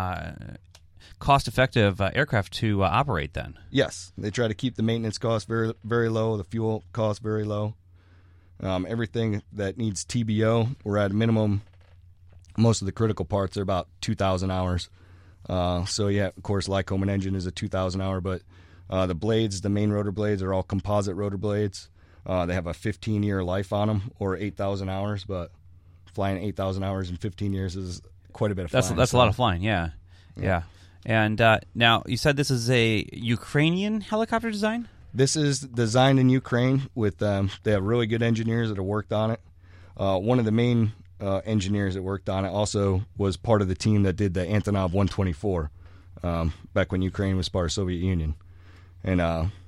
[SPEAKER 12] cost-effective aircraft to operate then.
[SPEAKER 13] Yes. They try to keep the maintenance costs very, very low, the fuel costs very low. Everything that needs TBO, we're at a minimum. Most of the critical parts are about 2,000 hours. So, yeah, of course, Lycoming engine is a 2,000 hour, but the blades, the main rotor blades, are all composite rotor blades. They have a 15-year life on them, or 8,000 hours, but flying 8,000 hours in 15 years is quite a bit of flying.
[SPEAKER 12] That's a lot of flying, yeah. And now, you said this is a Ukrainian helicopter design?
[SPEAKER 13] This is designed in Ukraine. They have really good engineers that have worked on it. One of the main engineers that worked on it also was part of the team that did the Antonov 124 back when Ukraine was part of the Soviet Union. And,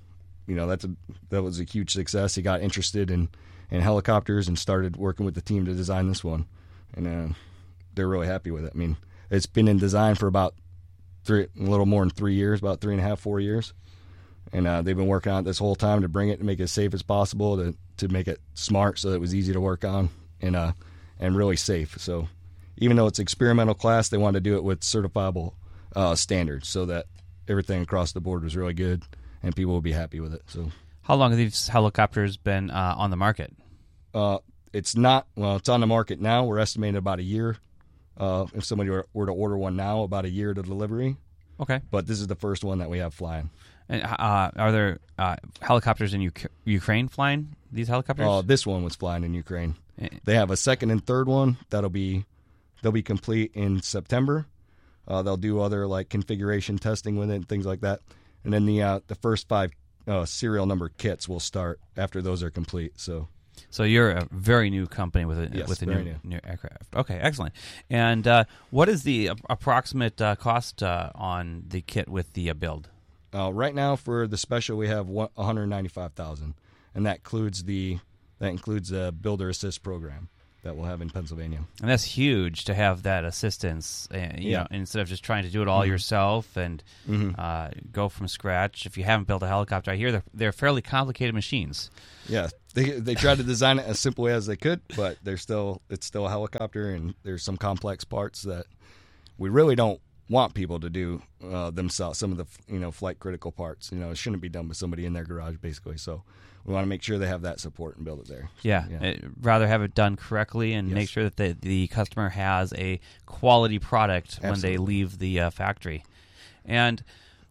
[SPEAKER 13] that was a huge success. He got interested in helicopters and started working with the team to design this one. And they're really happy with it. I mean, it's been in design for about a little more than 3 years, about 3.5, 4 years. And they've been working on it this whole time to bring it and make it as safe as possible, to make it smart so that it was easy to work on and really safe. So even though it's experimental class, they wanted to do it with certifiable standards so that everything across the board was really good and people will be happy with it. So,
[SPEAKER 12] how long have these helicopters been on the market?
[SPEAKER 13] It's on the market now. We're estimating about a year. If somebody were to order one now, about a year to delivery.
[SPEAKER 12] Okay.
[SPEAKER 13] But this is the first one that we have flying.
[SPEAKER 12] And are there helicopters in Ukraine flying these helicopters?
[SPEAKER 13] This one was flying in Ukraine. They have a second and third one they'll be complete in September. They'll do other configuration testing with it and things like that. And then the first 5 serial number kits will start after those are complete. So,
[SPEAKER 12] So you're a very new company with a
[SPEAKER 13] Yes,
[SPEAKER 12] with a
[SPEAKER 13] very
[SPEAKER 12] new aircraft. Okay, excellent. And what is the approximate cost on the kit with the build?
[SPEAKER 13] Right now for the special we have $195,000, and that includes the builder assist program that we'll have in Pennsylvania.
[SPEAKER 12] And that's huge to have that assistance, you know, instead of just trying to do it all yourself and go from scratch. If you haven't built a helicopter, I hear they're fairly complicated machines.
[SPEAKER 13] Yeah, they tried to design it as simply as they could, but it's still a helicopter, and there's some complex parts that we really don't want people to do themselves. Some of the flight critical parts, it shouldn't be done with somebody in their garage, basically. So we want to make sure they have that support and build it there.
[SPEAKER 12] Yeah. Rather have it done correctly and make sure that the customer has a quality product when they leave the factory. And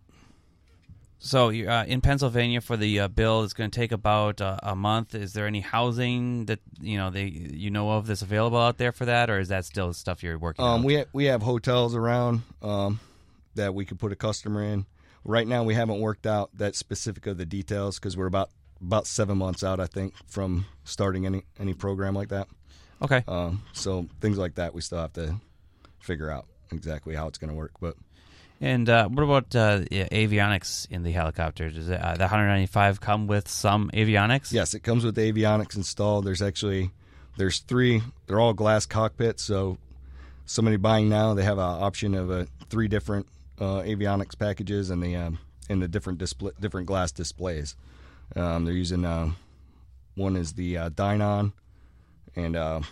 [SPEAKER 12] so in Pennsylvania for the build, it's going to take about a month. Is there any housing that you know of that's available out there for that, or is that still stuff you're working on?
[SPEAKER 13] We have hotels around that we could put a customer in. Right now, we haven't worked out that specific of the details because we're about 7 months out, I think, from starting any program like that.
[SPEAKER 12] Okay.
[SPEAKER 13] So things like that we still have to figure out exactly how it's going to work, but.
[SPEAKER 12] And what about avionics in the helicopter? Does the 195 come with some avionics?
[SPEAKER 13] Yes, it comes with avionics installed. There's 3. They're all glass cockpits. So somebody buying now, they have an option of 3 different avionics packages and the different glass displays. They're using one is the Dynon, and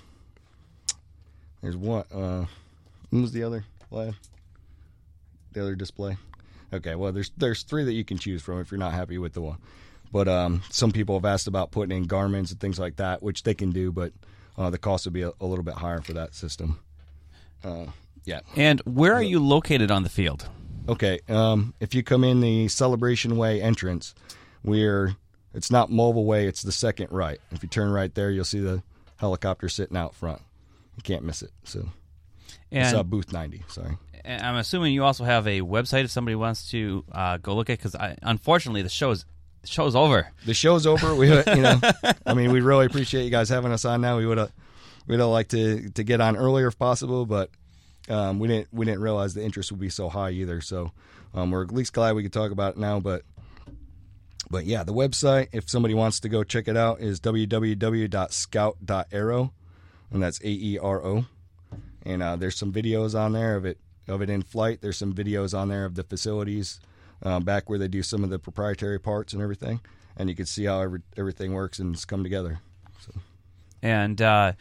[SPEAKER 13] there's one. What was the other? The other display. Okay, well, there's 3 that you can choose from if you're not happy with the one. But some people have asked about putting in Garmins and things like that, which they can do, but the cost would be a little bit higher for that system. Yeah.
[SPEAKER 12] And where are you located on the field?
[SPEAKER 13] Okay, if you come in the Celebration Way entrance, it's not Mobile Way, it's the second right. If you turn right there, you'll see the helicopter sitting out front. You can't miss it. So it's booth 90, sorry.
[SPEAKER 12] And I'm assuming you also have a website if somebody wants to go look at, because unfortunately the show's over. The
[SPEAKER 13] show's over. We, we really appreciate you guys having us on now. We'd have liked to get on earlier if possible, but we didn't realize the interest would be so high either. So we're at least glad we could talk about it now. But yeah, the website, if somebody wants to go check it out, is www.scout.aero, and that's AERO. And there's some videos on there of it in flight. There's some videos on there of the facilities back where they do some of the proprietary parts and everything, and you can see how everything works and it's come together. So.
[SPEAKER 12] And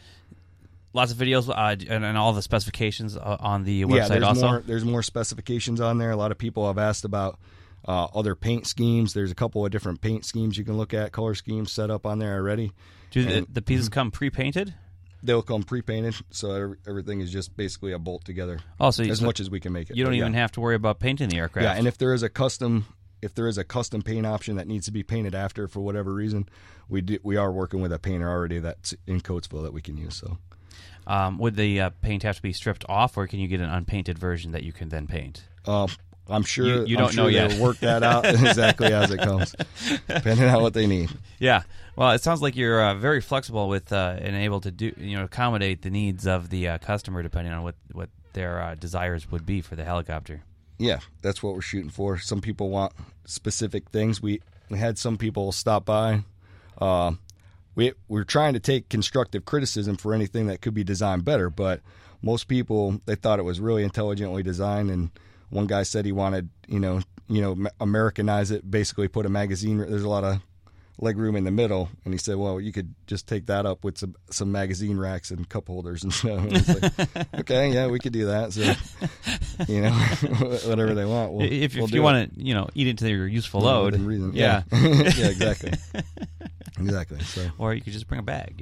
[SPEAKER 12] lots of videos and all the specifications on the website.
[SPEAKER 13] There's more specifications on there. A lot of people have asked about other paint schemes. There's a couple of different paint schemes you can look at, color schemes set up on there already.
[SPEAKER 12] Do the pieces come pre-painted?
[SPEAKER 13] They'll come pre-painted, so everything is just basically a bolt together.
[SPEAKER 12] Oh, so
[SPEAKER 13] much as we can make it.
[SPEAKER 12] You don't even have to worry about painting the aircraft.
[SPEAKER 13] Yeah, and if there is a custom paint option that needs to be painted after for whatever reason, we are working with a painter already that's in Coatesville that we can use. So,
[SPEAKER 12] would the paint have to be stripped off, or can you get an unpainted version that you can then paint?
[SPEAKER 13] I'm sure
[SPEAKER 12] you don't know yet.
[SPEAKER 13] They'll work that out exactly as it comes, depending on what they need.
[SPEAKER 12] Yeah, well, it sounds like you're very flexible with and able to do accommodate the needs of the customer depending on what their desires would be for the helicopter.
[SPEAKER 13] Yeah, that's what we're shooting for. Some people want specific things. We had some people stop by. We're trying to take constructive criticism for anything that could be designed better, but most people, they thought it was really intelligently designed, and one guy said he wanted, Americanize it, basically put a magazine. There's a lot of leg room in the middle, and he said, well, you could just take that up with some magazine racks and cup holders and stuff. And it's like, okay, yeah, we could do that. So, whatever they want.
[SPEAKER 12] If you want to, eat into your useful load.
[SPEAKER 13] Within reason.
[SPEAKER 12] Yeah.
[SPEAKER 13] Yeah, exactly. Exactly. So.
[SPEAKER 12] Or you could just bring a bag,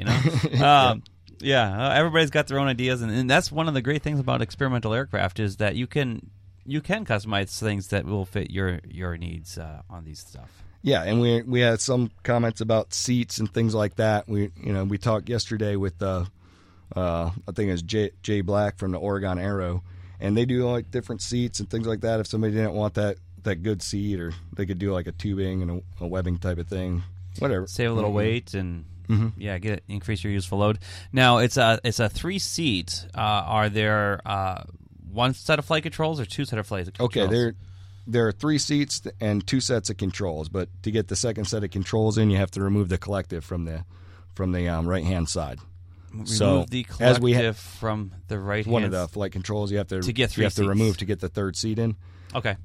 [SPEAKER 12] Yeah, everybody's got their own ideas, and that's one of the great things about experimental aircraft is that you can customize things that will fit your needs on these stuff.
[SPEAKER 13] Yeah, and we had some comments about seats and things like that. We talked yesterday with I think it was Jay Black from the Oregon Aero, and they do like different seats and things like that. If somebody didn't want that good seat, or they could do like a tubing and a webbing type of thing, whatever.
[SPEAKER 12] Save a little weight and increase your useful load. Now it's a 3-seat. Are there one set of flight controls or two set of flight controls?
[SPEAKER 13] Okay, there are 3 seats and 2 sets of controls. But to get the second set of controls in, you have to remove the collective from the right hand side.
[SPEAKER 12] Remove the collective from the right hand.
[SPEAKER 13] One of the flight controls you have to
[SPEAKER 12] get 3 seats.
[SPEAKER 13] remove to get the third seat in.
[SPEAKER 12] Okay.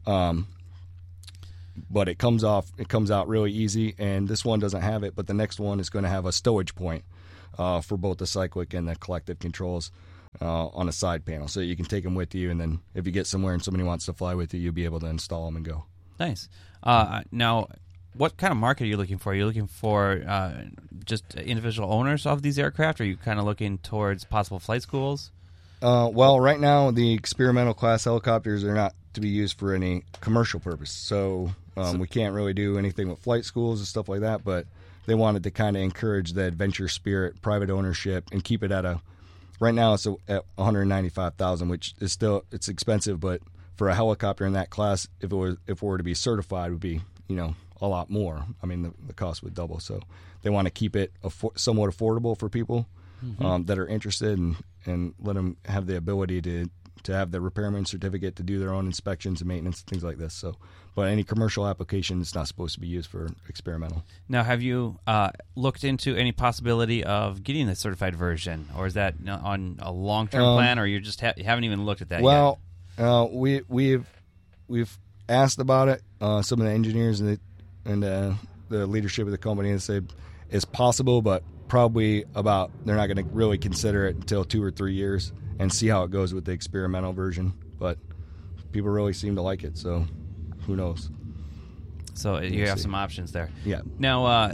[SPEAKER 13] But it comes out really easy, and this one doesn't have it, but the next one is going to have a stowage point for both the cyclic and the collective controls on a side panel, so you can take them with you, and then if you get somewhere and somebody wants to fly with you, you'll be able to install them and go.
[SPEAKER 12] Nice. Now, what kind of market are you looking for? Are you looking for just individual owners of these aircraft, or are you kind of looking towards possible flight schools?
[SPEAKER 13] Well, right now, the experimental class helicopters are not to be used for any commercial purpose, so we can't really do anything with flight schools and stuff like that, but they wanted to kind of encourage the adventure spirit, private ownership, and keep it at right now it's at $195,000, which is still, it's expensive, but for a helicopter in that class, if it were to be certified, it would be, a lot more. I mean, the cost would double, so they want to keep it somewhat affordable for people that are interested and let them have the ability to have the repairman certificate to do their own inspections and maintenance and things like this. So, but any commercial application is not supposed to be used for experimental.
[SPEAKER 12] Now, have you looked into any possibility of getting the certified version, or is that on a long-term plan, or you just you haven't even looked at that yet?
[SPEAKER 13] Well, we've asked about it. Some of the engineers and the leadership of the company and say it's possible, but probably they're not going to really consider it until 2 or 3 years and see how it goes with the experimental version. But people really seem to like it, so who knows?
[SPEAKER 12] So you have some options there.
[SPEAKER 13] Yeah.
[SPEAKER 12] Now,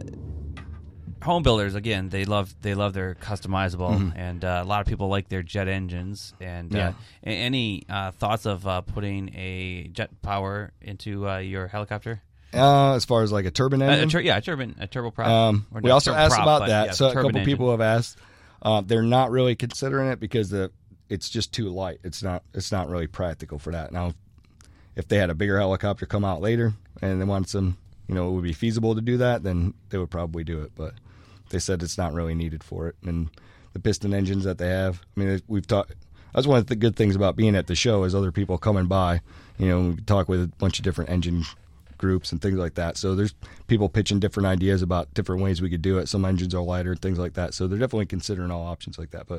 [SPEAKER 12] home builders, again, they love their customizable, and a lot of people like their jet engines. And any thoughts of putting a jet power into your helicopter?
[SPEAKER 13] As far as like a turbine engine?
[SPEAKER 12] A turboprop.
[SPEAKER 13] We also asked about that. So a couple people have asked. They're not really considering it because it's just too light. It's not really practical for that. Now, if they had a bigger helicopter come out later and they wanted some, it would be feasible to do that, then they would probably do it. But they said it's not really needed for it. And the piston engines that they have, I mean, we've talked. That's one of the good things about being at the show is other people coming by. We talk with a bunch of different engine groups and things like that. So there's people pitching different ideas about different ways we could do it. Some engines are lighter, things like that. So they're definitely considering all options like that. But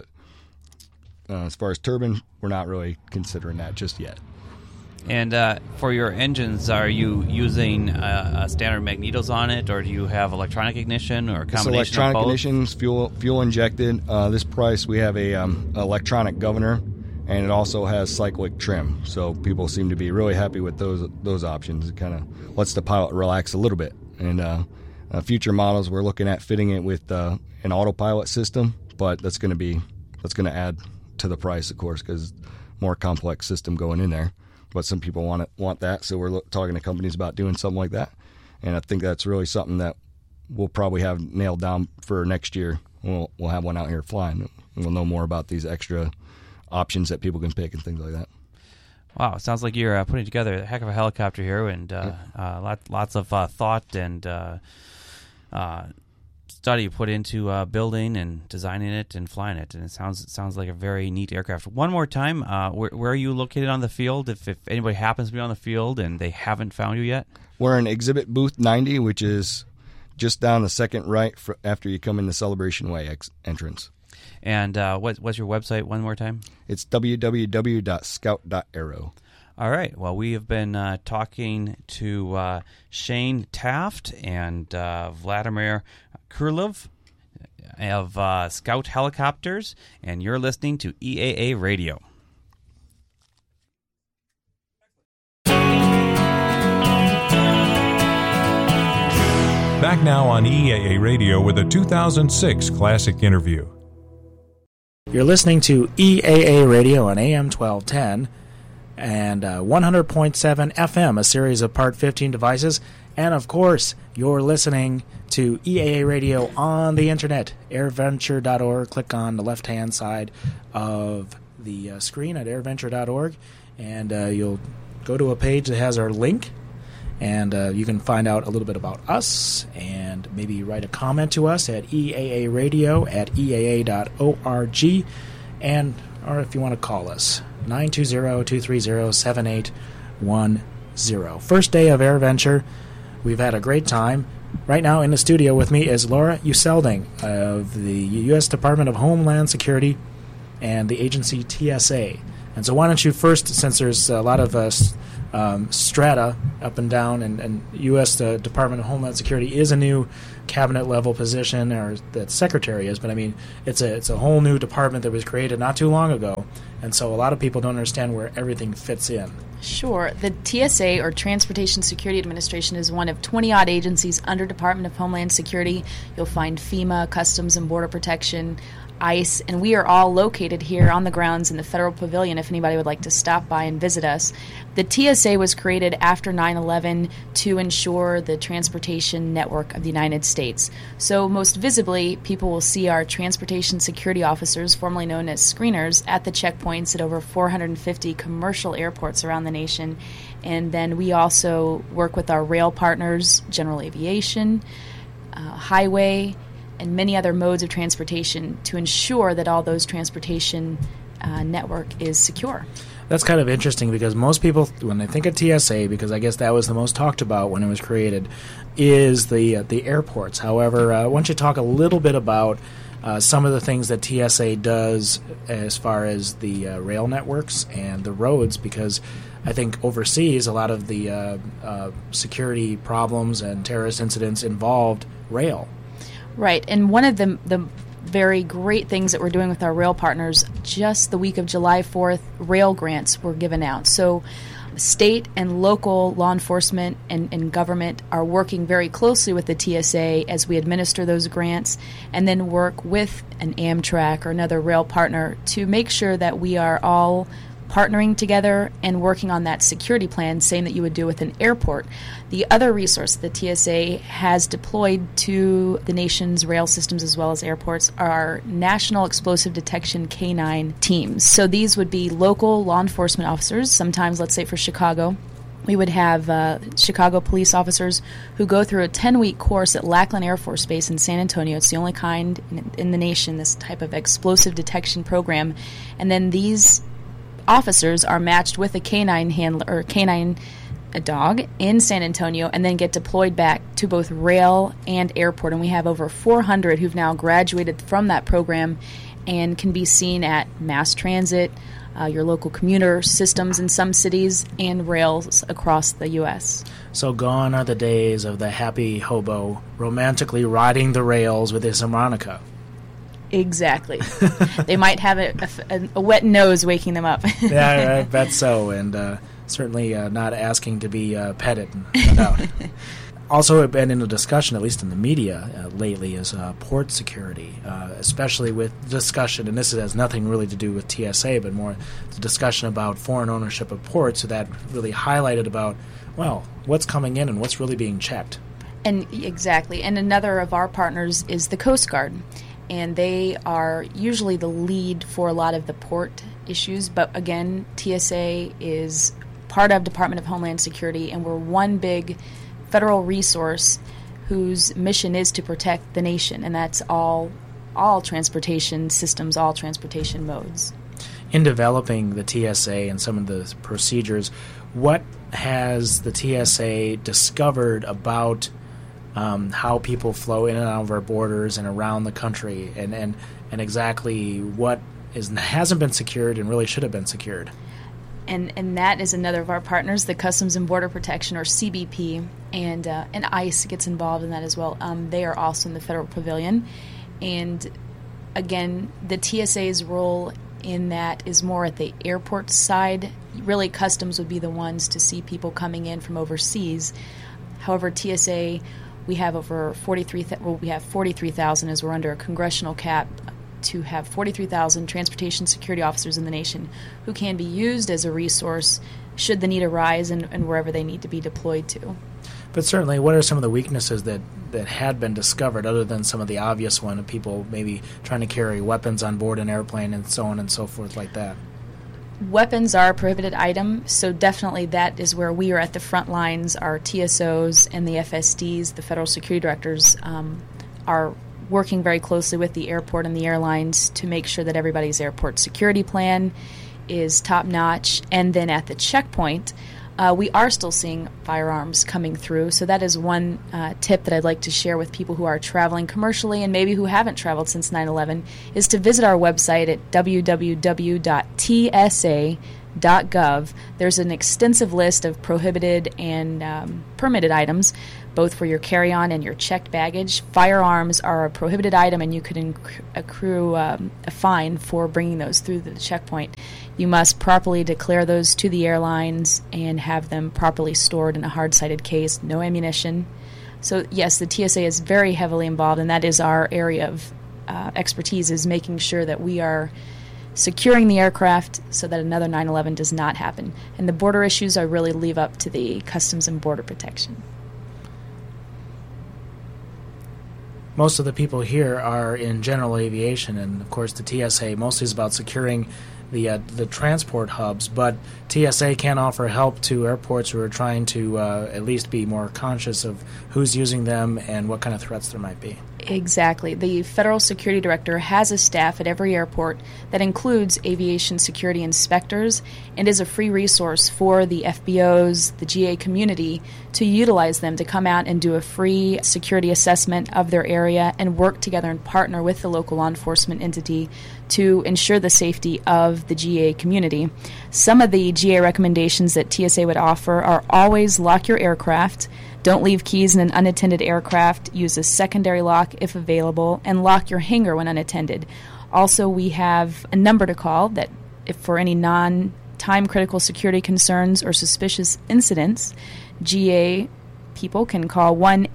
[SPEAKER 13] as far as turbine, we're not really considering that just yet.
[SPEAKER 12] And for your engines, are you using standard magnetos on it, or do you have electronic ignition or a combination
[SPEAKER 13] electronic
[SPEAKER 12] of both?
[SPEAKER 13] ignition, fuel injected. This price, we have a electronic governor, and it also has cyclic trim. So people seem to be really happy with those options. It kind of lets the pilot relax a little bit. And future models, we're looking at fitting it with an autopilot system, but that's going to add to the price, of course, because more complex system going in there. But some people want that, so we're talking to companies about doing something like that. And I think that's really something that we'll probably have nailed down for next year. We'll have one out here flying. We'll know more about these extra options that people can pick and things like that.
[SPEAKER 12] Wow, it sounds like you're putting together a heck of a helicopter here, and lots of thought and study put into building and designing it and flying it, and it sounds like a very neat aircraft. One more time, where are you located on the field? If anybody happens to be on the field and they haven't found you yet,
[SPEAKER 13] we're in Exhibit Booth 90, which is just down the second right after you come in the Celebration Way entrance.
[SPEAKER 12] And what's your website one more time?
[SPEAKER 13] It's www.scout.aero.
[SPEAKER 12] All right. Well, we have been talking to Shane Taft and Vladimir Kurlov of Scout Helicopters, and you're listening to EAA Radio.
[SPEAKER 5] Back now on EAA Radio with a 2006 Classic interview.
[SPEAKER 14] You're listening to EAA Radio on AM 1210 and 100.7 FM, a series of Part 15 devices. And, of course, you're listening to EAA Radio on the Internet, airventure.org. Click on the left-hand side of the screen at airventure.org, and you'll go to a page that has our link, And you can find out a little bit about us and maybe write a comment to us at eaaradio@eaa.org, or if you want to call us, 920-230-7810. First day of AirVenture. We've had a great time. Right now in the studio with me is Laura Uselding of the U.S. Department of Homeland Security and the agency TSA. And so why don't you first, since there's a lot of strata up and down, and U.S. Department of Homeland Security is a new cabinet-level position, or that secretary is, but I mean, it's a whole new department that was created not too long ago, and so a lot of people don't understand where everything fits in.
[SPEAKER 15] Sure. The TSA, or Transportation Security Administration, is one of 20-odd agencies under Department of Homeland Security. You'll find FEMA, Customs and Border Protection, ICE, and we are all located here on the grounds in the Federal Pavilion if anybody would like to stop by and visit us. The TSA was created after 9/11 to ensure the transportation network of the United States. So most visibly, people will see our transportation security officers, formerly known as screeners, at the checkpoints at over 450 commercial airports around the nation. And then we also work with our rail partners, general aviation, highway, and many other modes of transportation to ensure that all those transportation network is secure.
[SPEAKER 14] That's kind of interesting because most people, when they think of TSA, because I guess that was the most talked about when it was created, is the airports. However, why don't you talk a little bit about some of the things that TSA does as far as the rail networks and the roads, because I think overseas a lot of the security problems and terrorist incidents involved rail.
[SPEAKER 15] Right, and one of the very great things that we're doing with our rail partners, just the week of July 4th, rail grants were given out. So state and local law enforcement and government are working very closely with the TSA as we administer those grants, and then work with an Amtrak or another rail partner to make sure that we are all partnering together and working on that security plan, same that you would do with an airport. The other resource that TSA has deployed to the nation's rail systems as well as airports are our National Explosive Detection K-9 teams. So these would be local law enforcement officers. Sometimes, let's say for Chicago, we would have Chicago police officers who go through a 10-week course at Lackland Air Force Base in San Antonio. It's the only kind in the nation, this type of explosive detection program. And then these officers are matched with a canine handler or canine dog in San Antonio, and then get deployed back to both rail and airport. And we have over 400 who've now graduated from that program and can be seen at mass transit, your local commuter systems in some cities, and rails across the U.S.
[SPEAKER 14] So gone are the days of the happy hobo romantically riding the rails with his harmonica.
[SPEAKER 15] Exactly. They might have a wet nose waking them up.
[SPEAKER 14] Yeah, I bet so, and certainly not asking to be petted. No. Also been in a discussion, at least in the media lately, is port security, especially with discussion, and this has nothing really to do with TSA, but more the discussion about foreign ownership of ports, so that really highlighted about, well, what's coming in and what's really being checked.
[SPEAKER 15] And exactly. And another of our partners is the Coast Guard. And they are usually the lead for a lot of the port issues. But again, TSA is part of Department of Homeland Security, and we're one big federal resource whose mission is to protect the nation, and that's all transportation systems, all transportation modes.
[SPEAKER 14] In developing the TSA and some of the procedures, what has the TSA discovered about how people flow in and out of our borders and around the country, and exactly what hasn't been secured and really should have been secured?
[SPEAKER 15] And that is another of our partners, the Customs and Border Protection, or CBP, and ICE gets involved in that as well. They are also in the Federal Pavilion. And again, the TSA's role in that is more at the airport side. Really, Customs would be the ones to see people coming in from overseas. However, TSA, we have over 43,000 as we're under a congressional cap to have 43,000 transportation security officers in the nation who can be used as a resource should the need arise and wherever they need to be deployed to.
[SPEAKER 14] But certainly, what are some of the weaknesses that had been discovered, other than some of the obvious of people maybe trying to carry weapons on board an airplane and so on and so forth like that?
[SPEAKER 15] Weapons are a prohibited item, so definitely that is where we are at the front lines. Our TSOs and the FSDs, the Federal Security Directors, are working very closely with the airport and the airlines to make sure that everybody's airport security plan is top-notch. And then at the checkpoint, we are still seeing firearms coming through, so that is one tip that I'd like to share with people who are traveling commercially and maybe who haven't traveled since 9/11, is to visit our website at www.tsa.gov. There's an extensive list of prohibited and permitted items, both for your carry-on and your checked baggage. Firearms are a prohibited item, and you could accrue a fine for bringing those through the checkpoint. You must properly declare those to the airlines and have them properly stored in a hard-sided case, no ammunition. So, yes, the TSA is very heavily involved, and that is our area of expertise, is making sure that we are securing the aircraft so that another 9/11 does not happen. And the border issues I really leave up to the Customs and Border Protection.
[SPEAKER 14] Most of the people here are in general aviation, and of course the TSA mostly is about securing the transport hubs, but TSA can offer help to airports who are trying to at least be more conscious of who's using them and what kind of threats there might be.
[SPEAKER 15] Exactly. The Federal Security Director has a staff at every airport that includes aviation security inspectors and is a free resource for the FBOs, the GA community, to utilize them to come out and do a free security assessment of their area and work together and partner with the local law enforcement entity to ensure the safety of the GA community. Some of the GA recommendations that TSA would offer are always lock your aircraft, don't leave keys in an unattended aircraft, use a secondary lock if available, and lock your hangar when unattended. Also, we have a number to call that if for any non-time critical security concerns or suspicious incidents, GA people can call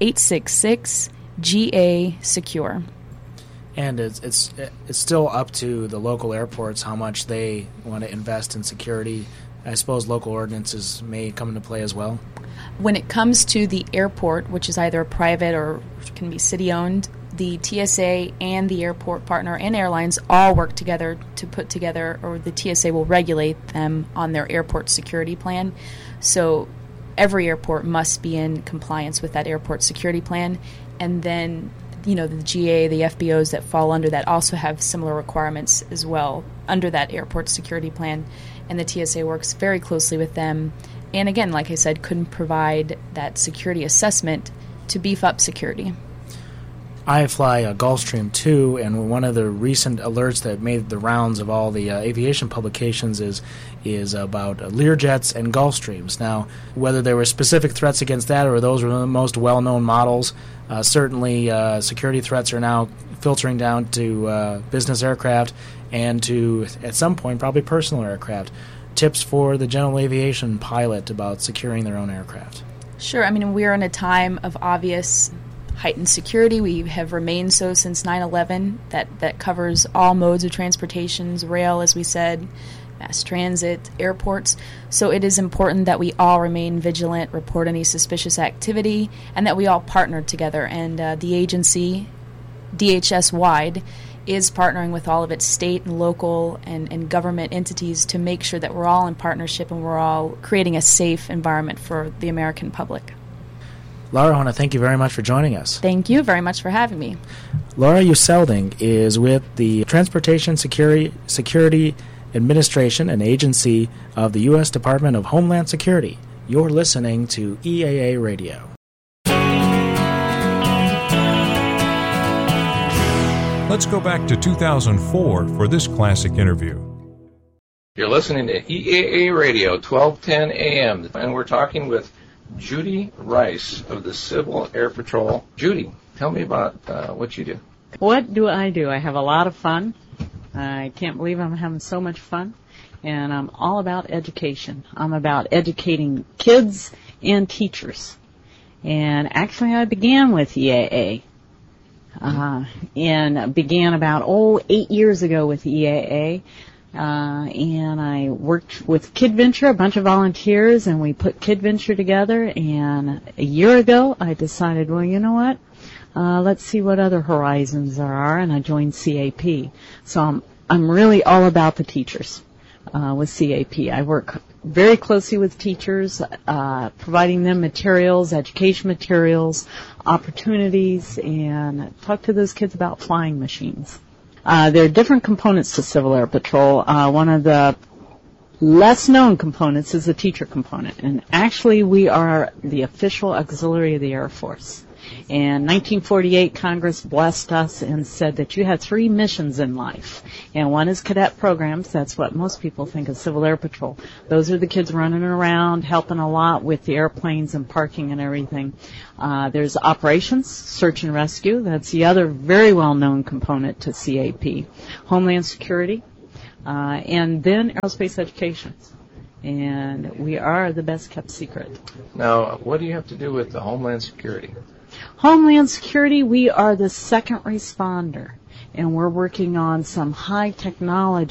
[SPEAKER 15] 1-866-GA-SECURE.
[SPEAKER 14] And it's still up to the local airports how much they want to invest in security. I suppose local ordinances may come into play as well.
[SPEAKER 15] When it comes to the airport, which is either private or can be city-owned, the TSA and the airport partner and airlines all work together to put together, or the TSA will regulate them on their airport security plan. So every airport must be in compliance with that airport security plan. And then, the GA, the FBOs that fall under that also have similar requirements as well under that airport security plan. And the TSA works very closely with them. And again, like I said, couldn't provide that security assessment to beef up security.
[SPEAKER 14] I fly Gulfstream too, and one of the recent alerts that made the rounds of all the aviation publications is about Learjets and Gulfstreams. Now, whether there were specific threats against that or those were the most well-known models, certainly security threats are now filtering down to business aircraft and to, at some point, probably personal aircraft. Tips for the general aviation pilot about securing their own aircraft?
[SPEAKER 15] Sure. I mean, we're in a time of obvious heightened security. We have remained so since 9/11. That covers all modes of transportations, rail, as we said, mass transit, airports. So it is important that we all remain vigilant, report any suspicious activity, and that we all partner together. And the agency, DHS-wide, is partnering with all of its state and local and government entities to make sure that we're all in partnership and we're all creating a safe environment for the American public.
[SPEAKER 14] Laura, I want to thank you very much for joining us.
[SPEAKER 15] Thank you very much for having me.
[SPEAKER 14] Laura Uselding is with the Transportation Security Administration, an agency of the U.S. Department of Homeland Security. You're listening to EAA Radio.
[SPEAKER 5] Let's go back to 2004 for this classic interview.
[SPEAKER 16] You're listening to EAA Radio, 1210 AM, and we're talking with Judy Rice of the Civil Air Patrol. Judy, tell me about what you do.
[SPEAKER 17] What do? I have a lot of fun. I can't believe I'm having so much fun. And I'm all about education. I'm about educating kids and teachers. And actually I began with EAA. And began about 8 years ago with EAA. And I worked with KidVenture, a bunch of volunteers, and we put KidVenture together. And a year ago, I decided, well, you know what? Let's see what other horizons there are, and I joined CAP. So I'm really all about the teachers. with CAP. I work very closely with teachers, providing them materials, education materials, opportunities, and talk to those kids about flying machines. There are different components to Civil Air Patrol. One of the less known components is the teacher component, and actually we are the official auxiliary of the Air Force. In 1948, Congress blessed us and said that you had 3 missions in life. And one is cadet programs. That's what most people think of Civil Air Patrol. Those are the kids running around, helping a lot with the airplanes and parking and everything. There's operations, search and rescue. That's the other very well-known component to CAP. Homeland Security. And then aerospace education. And we are the best kept secret.
[SPEAKER 16] Now, what do you have to do with the Homeland Security?
[SPEAKER 17] Homeland Security, we are the second responder, and we're working on some high technology